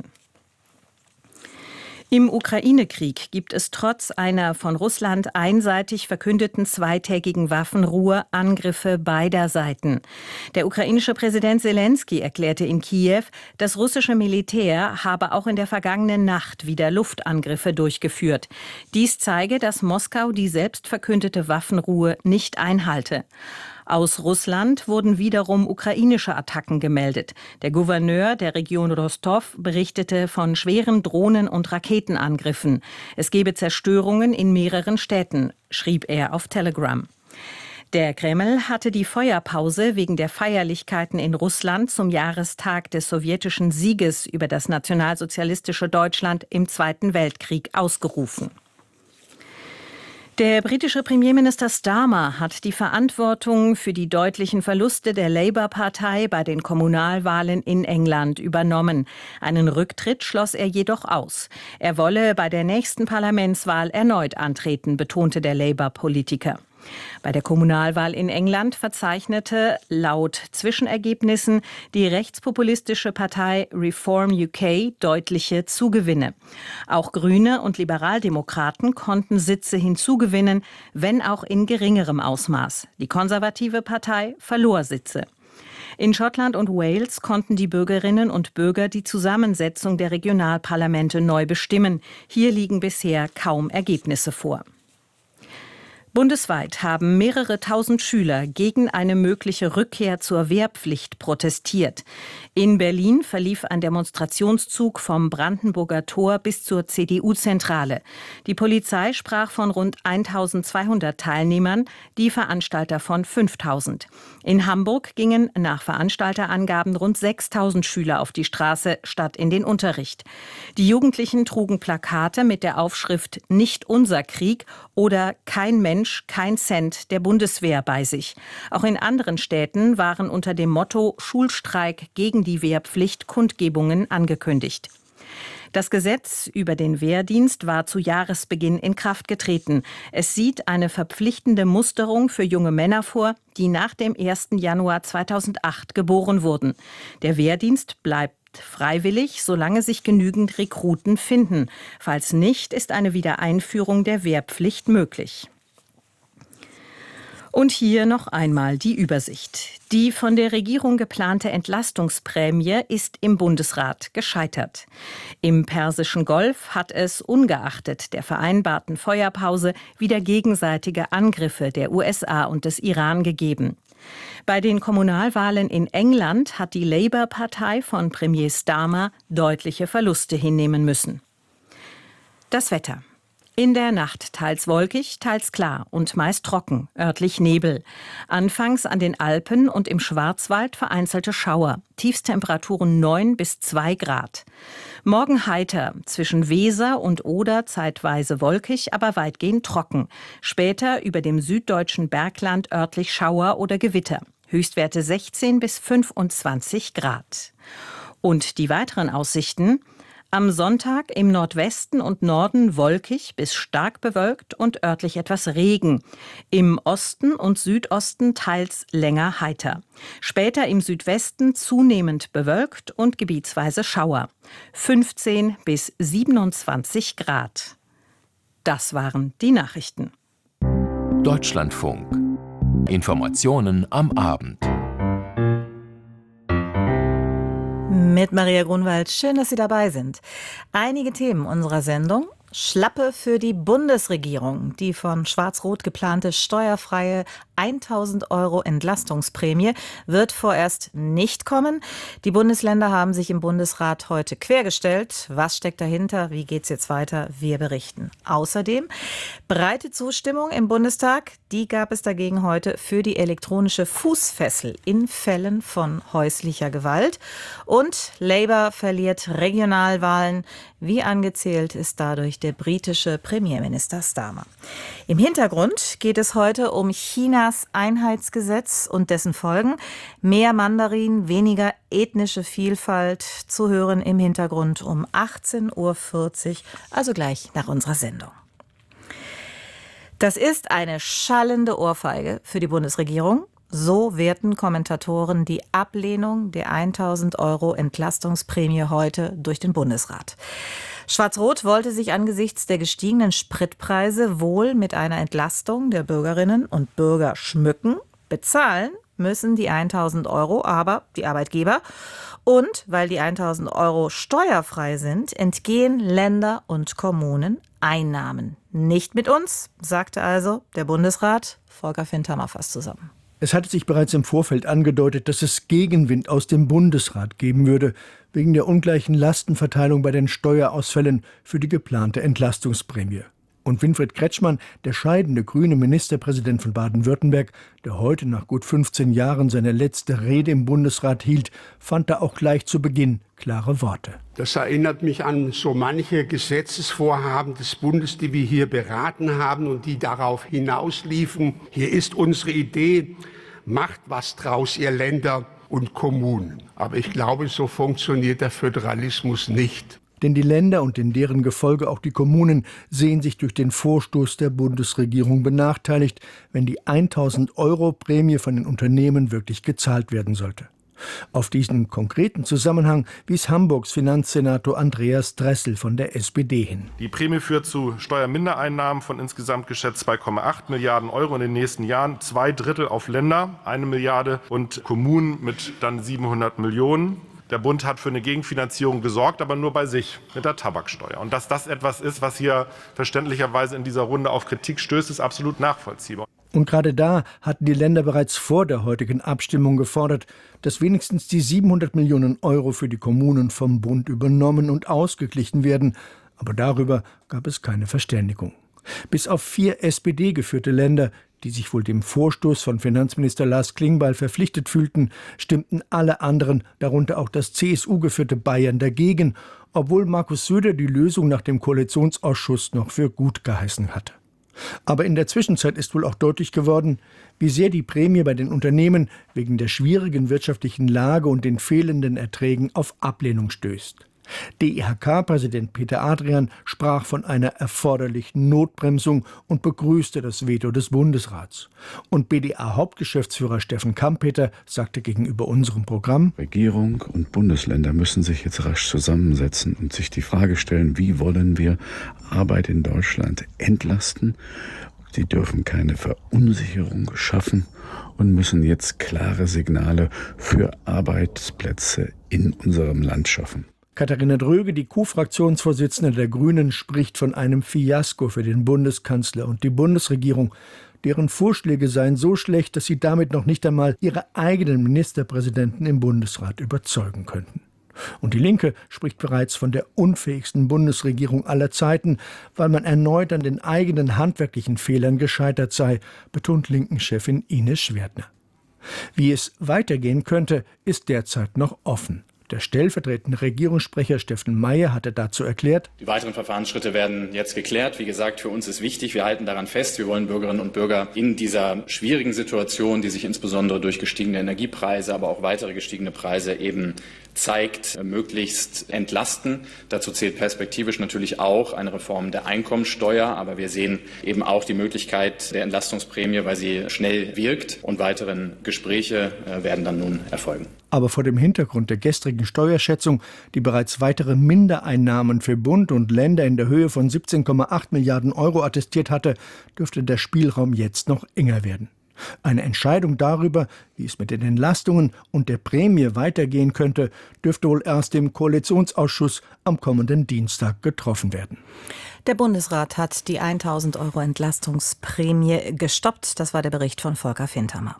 Im Ukraine-Krieg gibt es trotz einer von Russland einseitig verkündeten zweitägigen Waffenruhe Angriffe beider Seiten. Der ukrainische Präsident Selenskyj erklärte in Kiew, das russische Militär habe auch in der vergangenen Nacht wieder Luftangriffe durchgeführt. Dies zeige, dass Moskau die selbstverkündete Waffenruhe nicht einhalte. Aus Russland wurden wiederum ukrainische Attacken gemeldet. Der Gouverneur der Region Rostov berichtete von schweren Drohnen- und Raketenangriffen. Es gebe Zerstörungen in mehreren Städten, schrieb er auf Telegram. Der Kreml hatte die Feuerpause wegen der Feierlichkeiten in Russland zum Jahrestag des sowjetischen Sieges über das nationalsozialistische Deutschland im Zweiten Weltkrieg ausgerufen. Der britische Premierminister Starmer hat die Verantwortung für die deutlichen Verluste der Labour-Partei bei den Kommunalwahlen in England übernommen. Einen Rücktritt schloss er jedoch aus. Er wolle bei der nächsten Parlamentswahl erneut antreten, betonte der Labour-Politiker. Bei der Kommunalwahl in England verzeichnete laut Zwischenergebnissen die rechtspopulistische Partei Reform UK deutliche Zugewinne. Auch Grüne und Liberaldemokraten konnten Sitze hinzugewinnen, wenn auch in geringerem Ausmaß. Die konservative Partei verlor Sitze. In Schottland und Wales konnten die Bürgerinnen und Bürger die Zusammensetzung der Regionalparlamente neu bestimmen. Hier liegen bisher kaum Ergebnisse vor. Bundesweit haben mehrere tausend Schüler gegen eine mögliche Rückkehr zur Wehrpflicht protestiert. In Berlin verlief ein Demonstrationszug vom Brandenburger Tor bis zur CDU-Zentrale. Die Polizei sprach von rund 1200 Teilnehmern, die Veranstalter von 5000. In Hamburg gingen nach Veranstalterangaben rund 6000 Schüler auf die Straße statt in den Unterricht. Die Jugendlichen trugen Plakate mit der Aufschrift "Nicht unser Krieg" oder "Kein Mensch, kein Cent der Bundeswehr" bei sich. Auch in anderen Städten waren unter dem Motto "Schulstreik gegen die Wehrpflicht" Kundgebungen angekündigt. Das Gesetz über den Wehrdienst war zu Jahresbeginn in Kraft getreten. Es sieht eine verpflichtende Musterung für junge Männer vor, die nach dem 1. Januar 2008 geboren wurden. Der Wehrdienst bleibt freiwillig, solange sich genügend Rekruten finden. Falls nicht, ist eine Wiedereinführung der Wehrpflicht möglich. Und hier noch einmal die Übersicht. Die von der Regierung geplante Entlastungsprämie ist im Bundesrat gescheitert. Im Persischen Golf hat es ungeachtet der vereinbarten Feuerpause wieder gegenseitige Angriffe der USA und des Iran gegeben. Bei den Kommunalwahlen in England hat die Labour-Partei von Premier Starmer deutliche Verluste hinnehmen müssen. Das Wetter. In der Nacht teils wolkig, teils klar und meist trocken, örtlich Nebel. Anfangs an den Alpen und im Schwarzwald vereinzelte Schauer. Tiefstemperaturen 9 bis 2 Grad. Morgen heiter, zwischen Weser und Oder zeitweise wolkig, aber weitgehend trocken. Später über dem süddeutschen Bergland örtlich Schauer oder Gewitter. Höchstwerte 16 bis 25 Grad. Und die weiteren Aussichten: am Sonntag im Nordwesten und Norden wolkig bis stark bewölkt und örtlich etwas Regen. Im Osten und Südosten teils länger heiter. Später im Südwesten zunehmend bewölkt und gebietsweise Schauer. 15 bis 27 Grad. Das waren die Nachrichten. Deutschlandfunk. Informationen am Abend. Mit Maria Grunwald. Schön, dass Sie dabei sind. Einige Themen unserer Sendung. Schlappe für die Bundesregierung. Die von Schwarz-Rot geplante steuerfreie 1.000 € Entlastungsprämie wird vorerst nicht kommen. Die Bundesländer haben sich im Bundesrat heute quergestellt. Was steckt dahinter? Wie geht's jetzt weiter? Wir berichten. Außerdem breite Zustimmung im Bundestag. Die gab es dagegen heute für die elektronische Fußfessel in Fällen von häuslicher Gewalt. Und Labour verliert Regionalwahlen. Wie angezählt ist dadurch der britische Premierminister Starmer. Im Hintergrund geht es heute um Chinas Einheitsgesetz und dessen Folgen. Mehr Mandarin, weniger ethnische Vielfalt, zu hören im Hintergrund um 18:40 Uhr, also gleich nach unserer Sendung. Das ist eine schallende Ohrfeige für die Bundesregierung. So werten Kommentatoren die Ablehnung der 1.000 € Entlastungsprämie heute durch den Bundesrat. Schwarz-Rot wollte sich angesichts der gestiegenen Spritpreise wohl mit einer Entlastung der Bürgerinnen und Bürger schmücken. Bezahlen müssen die 1.000 € aber die Arbeitgeber. Und weil die 1.000 € steuerfrei sind, entgehen Länder und Kommunen Einnahmen. Nicht mit uns, sagte also der Bundesrat. Volker Fintermer fasst zusammen. Es hatte sich bereits im Vorfeld angedeutet, dass es Gegenwind aus dem Bundesrat geben würde, wegen der ungleichen Lastenverteilung bei den Steuerausfällen für die geplante Entlastungsprämie. Und Winfried Kretschmann, der scheidende grüne Ministerpräsident von Baden-Württemberg, der heute nach gut 15 Jahren seine letzte Rede im Bundesrat hielt, fand da auch gleich zu Beginn klare Worte. Das erinnert mich an so manche Gesetzesvorhaben des Bundes, die wir hier beraten haben und die darauf hinausliefen. Hier ist unsere Idee, macht was draus, ihr Länder und Kommunen. Aber ich glaube, so funktioniert der Föderalismus nicht. Denn die Länder und in deren Gefolge auch die Kommunen sehen sich durch den Vorstoß der Bundesregierung benachteiligt, wenn die 1.000 € Prämie von den Unternehmen wirklich gezahlt werden sollte. Auf diesen konkreten Zusammenhang wies Hamburgs Finanzsenator Andreas Dressel von der SPD hin. Die Prämie führt zu Steuermindereinnahmen von insgesamt geschätzt 2,8 Milliarden € in den nächsten Jahren. 2/3 auf Länder, 1 Milliarde und Kommunen mit dann 700 Millionen. Der Bund hat für eine Gegenfinanzierung gesorgt, aber nur bei sich mit der Tabaksteuer. Und dass das etwas ist, was hier verständlicherweise in dieser Runde auf Kritik stößt, ist absolut nachvollziehbar. Und gerade da hatten die Länder bereits vor der heutigen Abstimmung gefordert, dass wenigstens die 700 Millionen Euro für die Kommunen vom Bund übernommen und ausgeglichen werden. Aber darüber gab es keine Verständigung. Bis auf 4 SPD-geführte Länder, die sich wohl dem Vorstoß von Finanzminister Lars Klingbeil verpflichtet fühlten, stimmten alle anderen, darunter auch das CSU-geführte Bayern, dagegen, obwohl Markus Söder die Lösung nach dem Koalitionsausschuss noch für gut geheißen hatte. Aber in der Zwischenzeit ist wohl auch deutlich geworden, wie sehr die Prämie bei den Unternehmen wegen der schwierigen wirtschaftlichen Lage und den fehlenden Erträgen auf Ablehnung stößt. DIHK-Präsident Peter Adrian sprach von einer erforderlichen Notbremsung und begrüßte das Veto des Bundesrats. Und BDA-Hauptgeschäftsführer Steffen Kampeter sagte gegenüber unserem Programm: Regierung und Bundesländer müssen sich jetzt rasch zusammensetzen und sich die Frage stellen, wie wollen wir Arbeit in Deutschland entlasten? Sie dürfen keine Verunsicherung schaffen und müssen jetzt klare Signale für Arbeitsplätze in unserem Land schaffen. Katharina Dröge, die Co-Fraktionsvorsitzende der Grünen, spricht von einem Fiasko für den Bundeskanzler und die Bundesregierung. Deren Vorschläge seien so schlecht, dass sie damit noch nicht einmal ihre eigenen Ministerpräsidenten im Bundesrat überzeugen könnten. Und die Linke spricht bereits von der unfähigsten Bundesregierung aller Zeiten, weil man erneut an den eigenen handwerklichen Fehlern gescheitert sei, betont Linken-Chefin Ines Schwertner. Wie es weitergehen könnte, ist derzeit noch offen. Der stellvertretende Regierungssprecher Steffen Mayer hatte dazu erklärt: Die weiteren Verfahrensschritte werden jetzt geklärt. Wie gesagt, für uns ist wichtig, wir halten daran fest, wir wollen Bürgerinnen und Bürger in dieser schwierigen Situation, die sich insbesondere durch gestiegene Energiepreise, aber auch weitere gestiegene Preise eben zeigt, möglichst entlasten. Dazu zählt perspektivisch natürlich auch eine Reform der Einkommensteuer, aber wir sehen eben auch die Möglichkeit der Entlastungsprämie, weil sie schnell wirkt, und weiteren Gespräche werden dann nun erfolgen. Aber vor dem Hintergrund der gestrigen Steuerschätzung, die bereits weitere Mindereinnahmen für Bund und Länder in der Höhe von 17,8 Milliarden Euro attestiert hatte, dürfte der Spielraum jetzt noch enger werden. Eine Entscheidung darüber, wie es mit den Entlastungen und der Prämie weitergehen könnte, dürfte wohl erst im Koalitionsausschuss am kommenden Dienstag getroffen werden. Der Bundesrat hat die 1.000 Euro Entlastungsprämie gestoppt. Das war der Bericht von Volker Fintermer.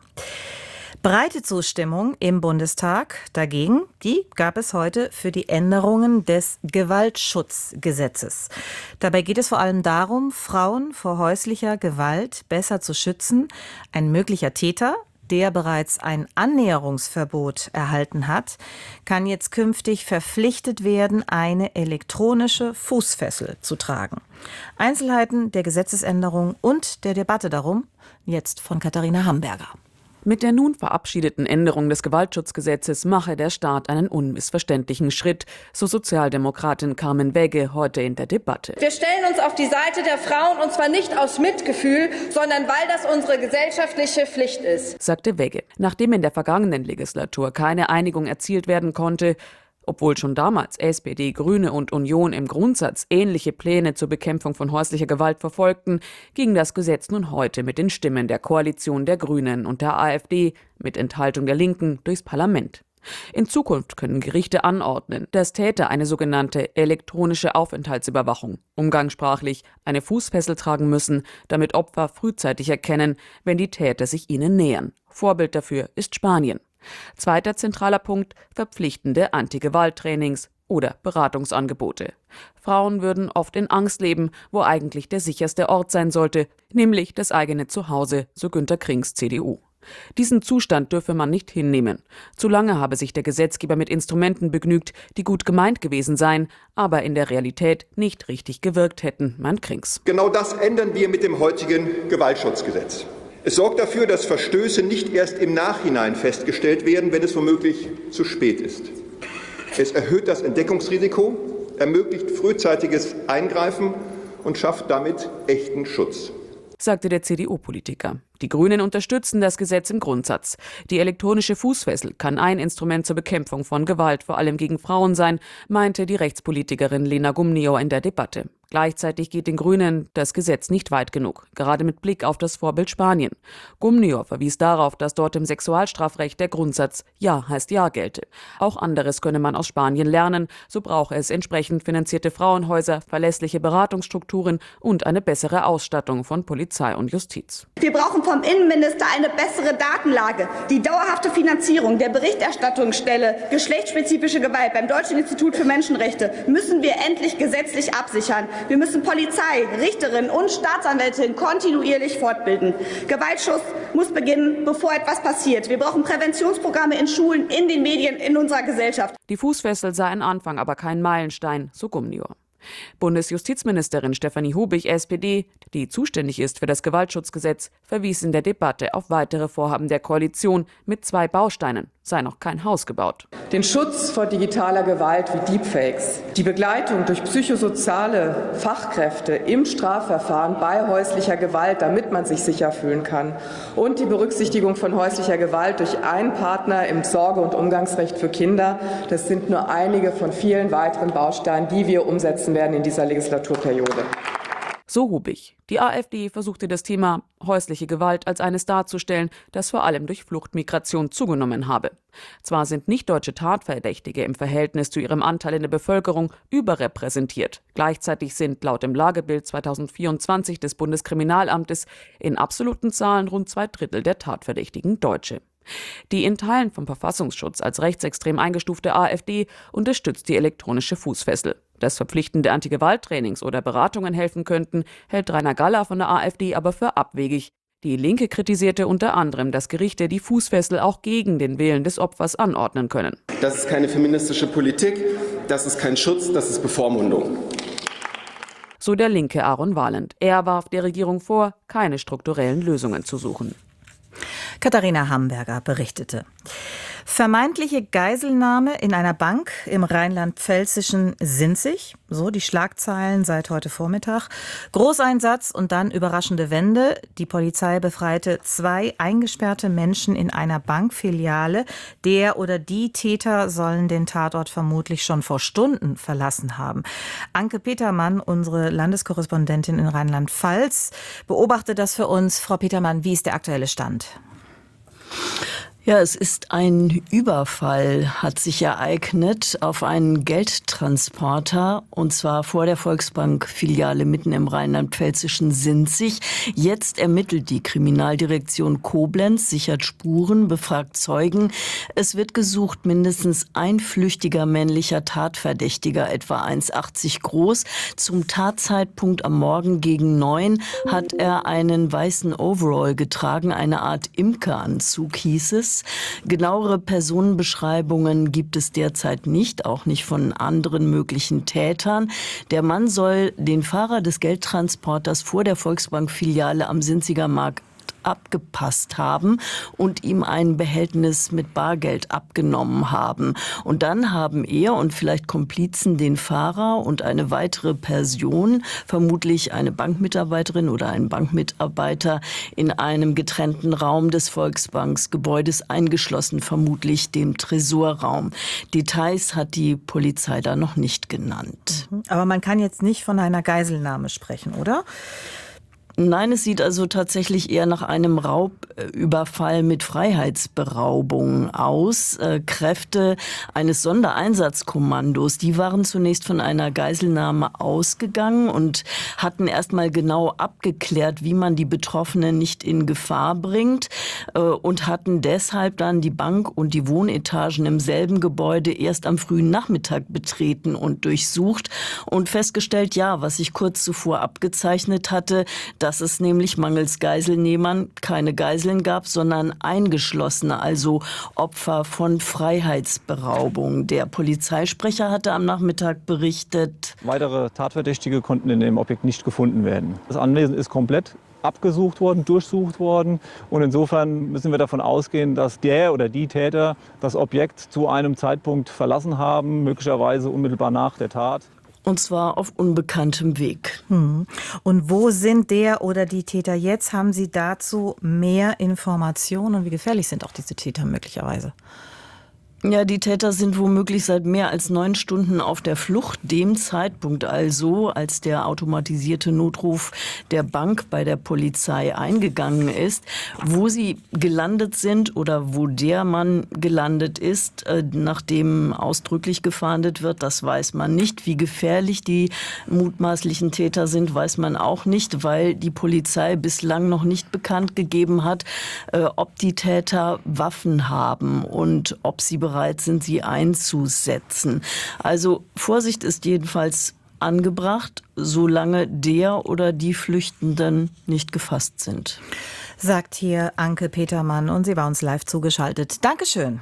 Breite Zustimmung im Bundestag dagegen, die gab es heute für die Änderungen des Gewaltschutzgesetzes. Dabei geht es vor allem darum, Frauen vor häuslicher Gewalt besser zu schützen. Ein möglicher Täter, der bereits ein Annäherungsverbot erhalten hat, kann jetzt künftig verpflichtet werden, eine elektronische Fußfessel zu tragen. Einzelheiten der Gesetzesänderung und der Debatte darum jetzt von Katharina Hamburger. Mit der nun verabschiedeten Änderung des Gewaltschutzgesetzes mache der Staat einen unmissverständlichen Schritt, so Sozialdemokratin Carmen Wegge heute in der Debatte. Wir stellen uns auf die Seite der Frauen, und zwar nicht aus Mitgefühl, sondern weil das unsere gesellschaftliche Pflicht ist, sagte Wegge. Nachdem in der vergangenen Legislatur keine Einigung erzielt werden konnte, obwohl schon damals SPD, Grüne und Union im Grundsatz ähnliche Pläne zur Bekämpfung von häuslicher Gewalt verfolgten, ging das Gesetz nun heute mit den Stimmen der Koalition der Grünen und der AfD mit Enthaltung der Linken durchs Parlament. In Zukunft können Gerichte anordnen, dass Täter eine sogenannte elektronische Aufenthaltsüberwachung, umgangssprachlich eine Fußfessel tragen müssen, damit Opfer frühzeitig erkennen, wenn die Täter sich ihnen nähern. Vorbild dafür ist Spanien. Zweiter zentraler Punkt: verpflichtende Anti-Gewalt-Trainings oder Beratungsangebote. Frauen würden oft in Angst leben, wo eigentlich der sicherste Ort sein sollte, nämlich das eigene Zuhause, so Günter Krings, CDU. Diesen Zustand dürfe man nicht hinnehmen. Zu lange habe sich der Gesetzgeber mit Instrumenten begnügt, die gut gemeint gewesen seien, aber in der Realität nicht richtig gewirkt hätten, meint Krings. Genau das ändern wir mit dem heutigen Gewaltschutzgesetz. Es sorgt dafür, dass Verstöße nicht erst im Nachhinein festgestellt werden, wenn es womöglich zu spät ist. Es erhöht das Entdeckungsrisiko, ermöglicht frühzeitiges Eingreifen und schafft damit echten Schutz, sagte der CDU-Politiker. Die Grünen unterstützen das Gesetz im Grundsatz. Die elektronische Fußfessel kann ein Instrument zur Bekämpfung von Gewalt, vor allem gegen Frauen sein, meinte die Rechtspolitikerin Lena Gumnior in der Debatte. Gleichzeitig geht den Grünen das Gesetz nicht weit genug, gerade mit Blick auf das Vorbild Spanien. Gumnior verwies darauf, dass dort im Sexualstrafrecht der Grundsatz Ja heißt Ja gelte. Auch anderes könne man aus Spanien lernen, so brauche es entsprechend finanzierte Frauenhäuser, verlässliche Beratungsstrukturen und eine bessere Ausstattung von Polizei und Justiz. Wir brauchen vom Innenminister eine bessere Datenlage, die dauerhafte Finanzierung der Berichterstattungsstelle geschlechtsspezifische Gewalt beim Deutschen Institut für Menschenrechte müssen wir endlich gesetzlich absichern. Wir müssen Polizei, Richterinnen und Staatsanwältinnen kontinuierlich fortbilden. Gewaltschutz muss beginnen, bevor etwas passiert. Wir brauchen Präventionsprogramme in Schulen, in den Medien, in unserer Gesellschaft. Die Fußfessel sei ein Anfang, aber kein Meilenstein, so Gumnior. Bundesjustizministerin Stefanie Hubig, SPD, die zuständig ist für das Gewaltschutzgesetz, verwies in der Debatte auf weitere Vorhaben der Koalition mit 2 Bausteinen. Sei noch kein Haus gebaut. Den Schutz vor digitaler Gewalt wie Deepfakes, die Begleitung durch psychosoziale Fachkräfte im Strafverfahren bei häuslicher Gewalt, damit man sich sicher fühlen kann, und die Berücksichtigung von häuslicher Gewalt durch einen Partner im Sorge- und Umgangsrecht für Kinder, das sind nur einige von vielen weiteren Bausteinen, die wir umsetzen werden in dieser Legislaturperiode. So Hubig. Die AfD versuchte das Thema häusliche Gewalt als eines darzustellen, das vor allem durch Fluchtmigration zugenommen habe. Zwar sind nicht-deutsche Tatverdächtige im Verhältnis zu ihrem Anteil in der Bevölkerung überrepräsentiert. Gleichzeitig sind laut dem Lagebild 2024 des Bundeskriminalamtes in absoluten Zahlen rund 2/3 der Tatverdächtigen Deutsche. Die in Teilen vom Verfassungsschutz als rechtsextrem eingestufte AfD unterstützt die elektronische Fußfessel. Dass verpflichtende Antigewalttrainings oder Beratungen helfen könnten, hält Rainer Galler von der AfD aber für abwegig. Die Linke kritisierte unter anderem, dass Gerichte die Fußfessel auch gegen den Willen des Opfers anordnen können. Das ist keine feministische Politik, das ist kein Schutz, das ist Bevormundung. So der linke Aaron Wahland. Er warf der Regierung vor, keine strukturellen Lösungen zu suchen. Katharina Hamburger berichtete. Vermeintliche Geiselnahme in einer Bank im rheinland-pfälzischen Sinzig, so die Schlagzeilen seit heute Vormittag. Großeinsatz und dann überraschende Wende. Die Polizei befreite 2 eingesperrte Menschen in einer Bankfiliale. Der oder die Täter sollen den Tatort vermutlich schon vor Stunden verlassen haben. Anke Petermann, unsere Landeskorrespondentin in Rheinland-Pfalz, beobachtet das für uns. Frau Petermann, wie ist der aktuelle Stand? Ja, es ist ein Überfall, hat sich ereignet auf einen Geldtransporter, und zwar vor der Volksbank-Filiale mitten im rheinland-pfälzischen Sinzig. Jetzt ermittelt die Kriminaldirektion Koblenz, sichert Spuren, befragt Zeugen. Es wird gesucht, mindestens ein flüchtiger männlicher Tatverdächtiger, etwa 1,80 groß. Zum Tatzeitpunkt am Morgen gegen 9 hat er einen weißen Overall getragen, eine Art Imkeranzug hieß es. Genauere Personenbeschreibungen gibt es derzeit nicht, auch nicht von anderen möglichen Tätern. Der Mann soll den Fahrer des Geldtransporters vor der Volksbank-Filiale am Sinziger Markt abgepasst haben und ihm ein Behältnis mit Bargeld abgenommen haben. Und dann haben er und vielleicht Komplizen den Fahrer und eine weitere Person, vermutlich eine Bankmitarbeiterin oder ein Bankmitarbeiter, in einem getrennten Raum des Volksbanksgebäudes eingeschlossen, vermutlich dem Tresorraum. Details hat die Polizei da noch nicht genannt. Aber man kann jetzt nicht von einer Geiselnahme sprechen, oder? Nein, es sieht also tatsächlich eher nach einem Raubüberfall mit Freiheitsberaubung aus. Kräfte eines Sondereinsatzkommandos, die waren zunächst von einer Geiselnahme ausgegangen und hatten erst mal genau abgeklärt, wie man die Betroffenen nicht in Gefahr bringt, und hatten deshalb dann die Bank und die Wohnetagen im selben Gebäude erst am frühen Nachmittag betreten und durchsucht und festgestellt, ja, was sich kurz zuvor abgezeichnet hatte, dass es nämlich mangels Geiselnehmern keine Geiseln gab, sondern Eingeschlossene, also Opfer von Freiheitsberaubung. Der Polizeisprecher hatte am Nachmittag berichtet: Weitere Tatverdächtige konnten in dem Objekt nicht gefunden werden. Das Anwesen ist komplett abgesucht worden, durchsucht worden, und insofern müssen wir davon ausgehen, dass der oder die Täter das Objekt zu einem Zeitpunkt verlassen haben, möglicherweise unmittelbar nach der Tat. Und zwar auf unbekanntem Weg. Und wo sind der oder die Täter jetzt? Haben Sie dazu mehr Informationen? Und wie gefährlich sind auch diese Täter möglicherweise? Ja, die Täter sind womöglich seit mehr als 9 Stunden auf der Flucht. Dem Zeitpunkt also, als der automatisierte Notruf der Bank bei der Polizei eingegangen ist. Wo sie gelandet sind oder wo der Mann gelandet ist, nachdem ausdrücklich gefahndet wird, das weiß man nicht. Wie gefährlich die mutmaßlichen Täter sind, weiß man auch nicht, weil die Polizei bislang noch nicht bekannt gegeben hat, ob die Täter Waffen haben und ob sie bereit sind, sie einzusetzen. Also Vorsicht ist jedenfalls angebracht, solange der oder die Flüchtenden nicht gefasst sind. Sagt hier Anke Petermann und sie war uns live zugeschaltet. Dankeschön.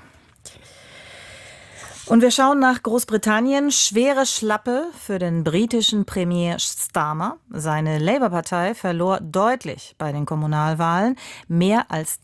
Und wir schauen nach Großbritannien. Schwere Schlappe für den britischen Premier Starmer. Seine Labour-Partei verlor deutlich bei den Kommunalwahlen mehr als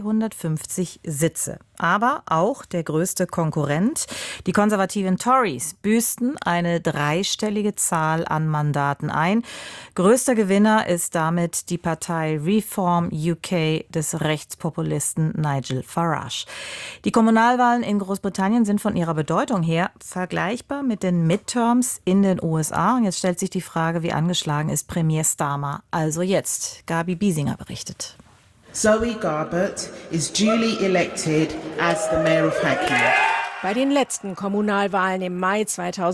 350 Sitze. Aber auch der größte Konkurrent, die konservativen Tories, büßten eine dreistellige Zahl an Mandaten ein. Größter Gewinner ist damit die Partei Reform UK des Rechtspopulisten Nigel Farage. Die Kommunalwahlen in Großbritannien sind von ihrer Bedeutung her vergleichbar mit den Midterms in den USA. Und jetzt stellt sich die Frage, wie angeschlagen ist Premier Starmer also jetzt? Gabi Biesinger berichtet. Zoe Garbett is duly elected as the Mayor of Hackney. Bei den letzten Kommunalwahlen im Mai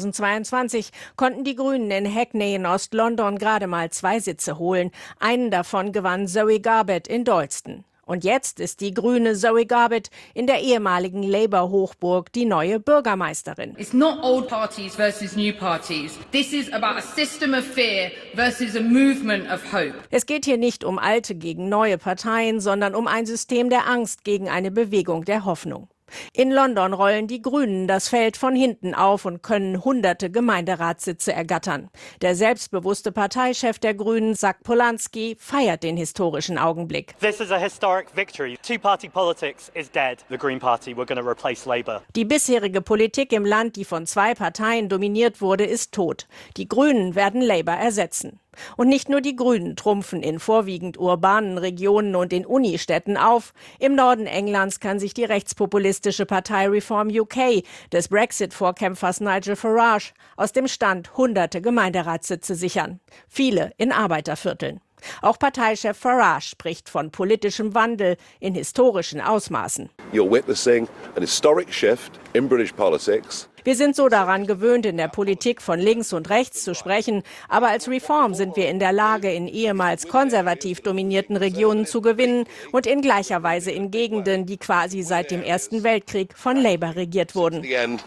2022 konnten die Grünen in Hackney in Ost-London gerade mal 2 Sitze holen. Einen davon gewann Zoe Garbett in Dalston. Und jetzt ist die grüne Zoe Garbett in der ehemaligen Labour-Hochburg die neue Bürgermeisterin. It's not old parties versus new parties. This is about a system of fear versus a movement of hope. Es geht hier nicht um alte gegen neue Parteien, sondern um ein System der Angst gegen eine Bewegung der Hoffnung. In London rollen die Grünen das Feld von hinten auf und können hunderte Gemeinderatssitze ergattern. Der selbstbewusste Parteichef der Grünen, Zac Polanski, feiert den historischen Augenblick. This is a historic victory. Two-party politics is dead. The Green Party, we're going to replace Labour. Die bisherige Politik im Land, die von 2 Parteien dominiert wurde, ist tot. Die Grünen werden Labour ersetzen. Und nicht nur die Grünen trumpfen in vorwiegend urbanen Regionen und in Unistädten auf. Im Norden Englands kann sich die rechtspopulistische Partei Reform UK des Brexit-Vorkämpfers Nigel Farage aus dem Stand hunderte Gemeinderatssitze sichern. Viele in Arbeitervierteln. Auch Parteichef Farage spricht von politischem Wandel in historischen Ausmaßen. You're witnessing an historic shift in British politics. Wir sind so daran gewöhnt, in der Politik von links und rechts zu sprechen. Aber als Reform sind wir in der Lage, in ehemals konservativ dominierten Regionen zu gewinnen und in gleicher Weise in Gegenden, die quasi seit dem Ersten Weltkrieg von Labour regiert wurden.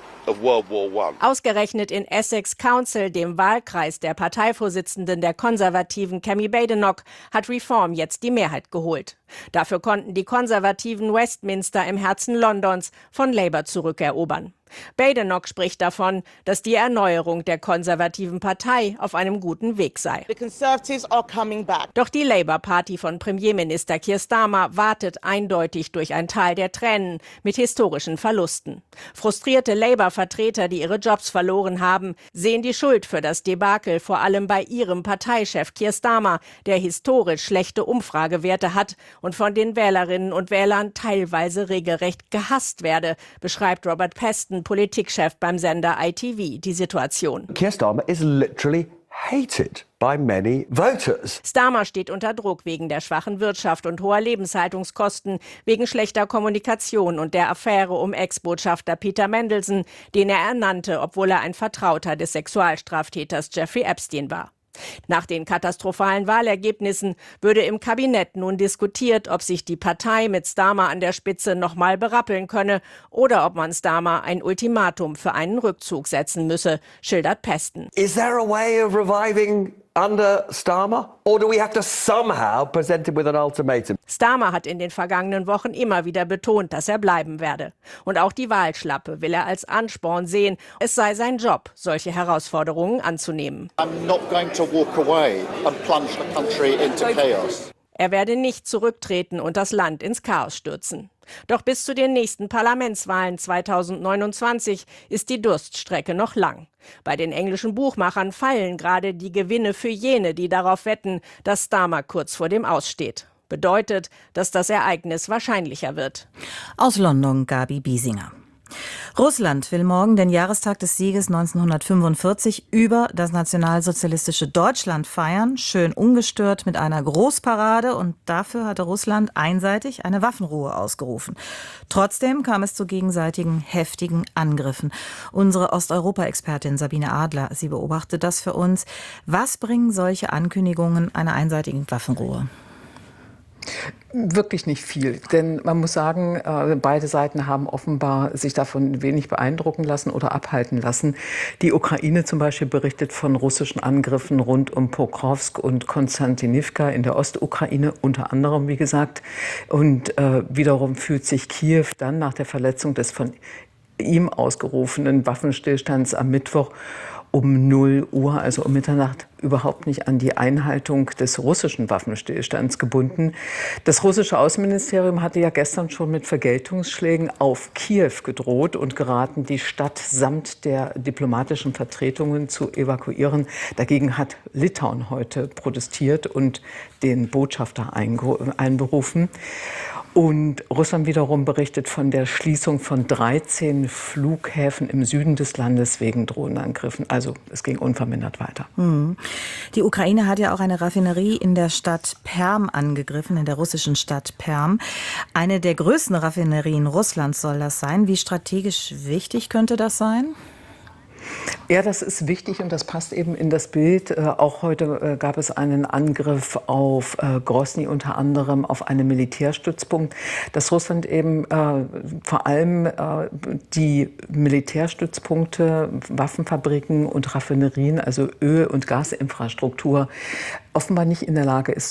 Ausgerechnet in Essex Council, dem Wahlkreis der Parteivorsitzenden der Konservativen Kemi Badenoch, hat Reform jetzt die Mehrheit geholt. Dafür konnten die Konservativen Westminster im Herzen Londons von Labour zurückerobern. Badenoch spricht davon, dass die Erneuerung der konservativen Partei auf einem guten Weg sei. Doch die Labour-Party von Premierminister Keir Starmer wartet eindeutig durch ein Tal der Tränen mit historischen Verlusten. Frustrierte Labour-Vertreter, die ihre Jobs verloren haben, sehen die Schuld für das Debakel vor allem bei ihrem Parteichef Keir Starmer, der historisch schlechte Umfragewerte hat und von den Wählerinnen und Wählern teilweise regelrecht gehasst werde, beschreibt Robert Peston, Politikchef beim Sender ITV, die Situation. Keir Starmer is literally hated by many voters. Starmer steht unter Druck wegen der schwachen Wirtschaft und hoher Lebenshaltungskosten, wegen schlechter Kommunikation und der Affäre um Ex-Botschafter Peter Mandelson, den er ernannte, obwohl er ein Vertrauter des Sexualstraftäters Jeffrey Epstein war. Nach den katastrophalen Wahlergebnissen würde im Kabinett nun diskutiert, ob sich die Partei mit Starmer an der Spitze nochmal berappeln könne oder ob man Starmer ein Ultimatum für einen Rückzug setzen müsse, schildert Peston. Is there a way of reviving under Starmer? Or do we have to somehow present him with an ultimatum? Starmer hat in den vergangenen Wochen immer wieder betont, dass er bleiben werde. Und auch die Wahlschlappe will er als Ansporn sehen. Es sei sein Job, solche Herausforderungen anzunehmen. I'm not going to walk away and plunge the country into chaos. Er werde nicht zurücktreten und das Land ins Chaos stürzen. Doch bis zu den nächsten Parlamentswahlen 2029 ist die Durststrecke noch lang. Bei den englischen Buchmachern fallen gerade die Gewinne für jene, die darauf wetten, dass Starmer kurz vor dem Aus steht. Bedeutet, dass das Ereignis wahrscheinlicher wird. Aus London Gabi Biesinger. Russland will morgen den Jahrestag des Sieges 1945 über das nationalsozialistische Deutschland feiern, schön ungestört mit einer Großparade, und dafür hatte Russland einseitig eine Waffenruhe ausgerufen. Trotzdem kam es zu gegenseitigen heftigen Angriffen. Unsere Osteuropa-Expertin Sabine Adler, sie beobachtet das für uns. Was bringen solche Ankündigungen einer einseitigen Waffenruhe? Wirklich nicht viel, denn man muss sagen, beide Seiten haben offenbar sich davon wenig beeindrucken lassen oder abhalten lassen. Die Ukraine zum Beispiel berichtet von russischen Angriffen rund um Pokrovsk und Konstantinivka in der Ostukraine, unter anderem, wie gesagt. Und wiederum fühlt sich Kiew dann nach der Verletzung des von ihm ausgerufenen Waffenstillstands am Mittwoch um 0 Uhr, also um Mitternacht, überhaupt nicht an die Einhaltung des russischen Waffenstillstands gebunden. Das russische Außenministerium hatte ja gestern schon mit Vergeltungsschlägen auf Kiew gedroht und geraten, die Stadt samt der diplomatischen Vertretungen zu evakuieren. Dagegen hat Litauen heute protestiert und den Botschafter einberufen. Und Russland wiederum berichtet von der Schließung von 13 Flughäfen im Süden des Landes wegen Drohnenangriffen. Also es ging unvermindert weiter. Die Ukraine hat ja auch eine Raffinerie in der Stadt Perm angegriffen, in der russischen Stadt Perm. Eine der größten Raffinerien Russlands soll das sein. Wie strategisch wichtig könnte das sein? Ja, das ist wichtig und das passt eben in das Bild. Auch heute gab es einen Angriff auf Grosny, unter anderem auf einen Militärstützpunkt, dass Russland eben vor allem die Militärstützpunkte, Waffenfabriken und Raffinerien, also Öl- und Gasinfrastruktur, offenbar nicht in der Lage ist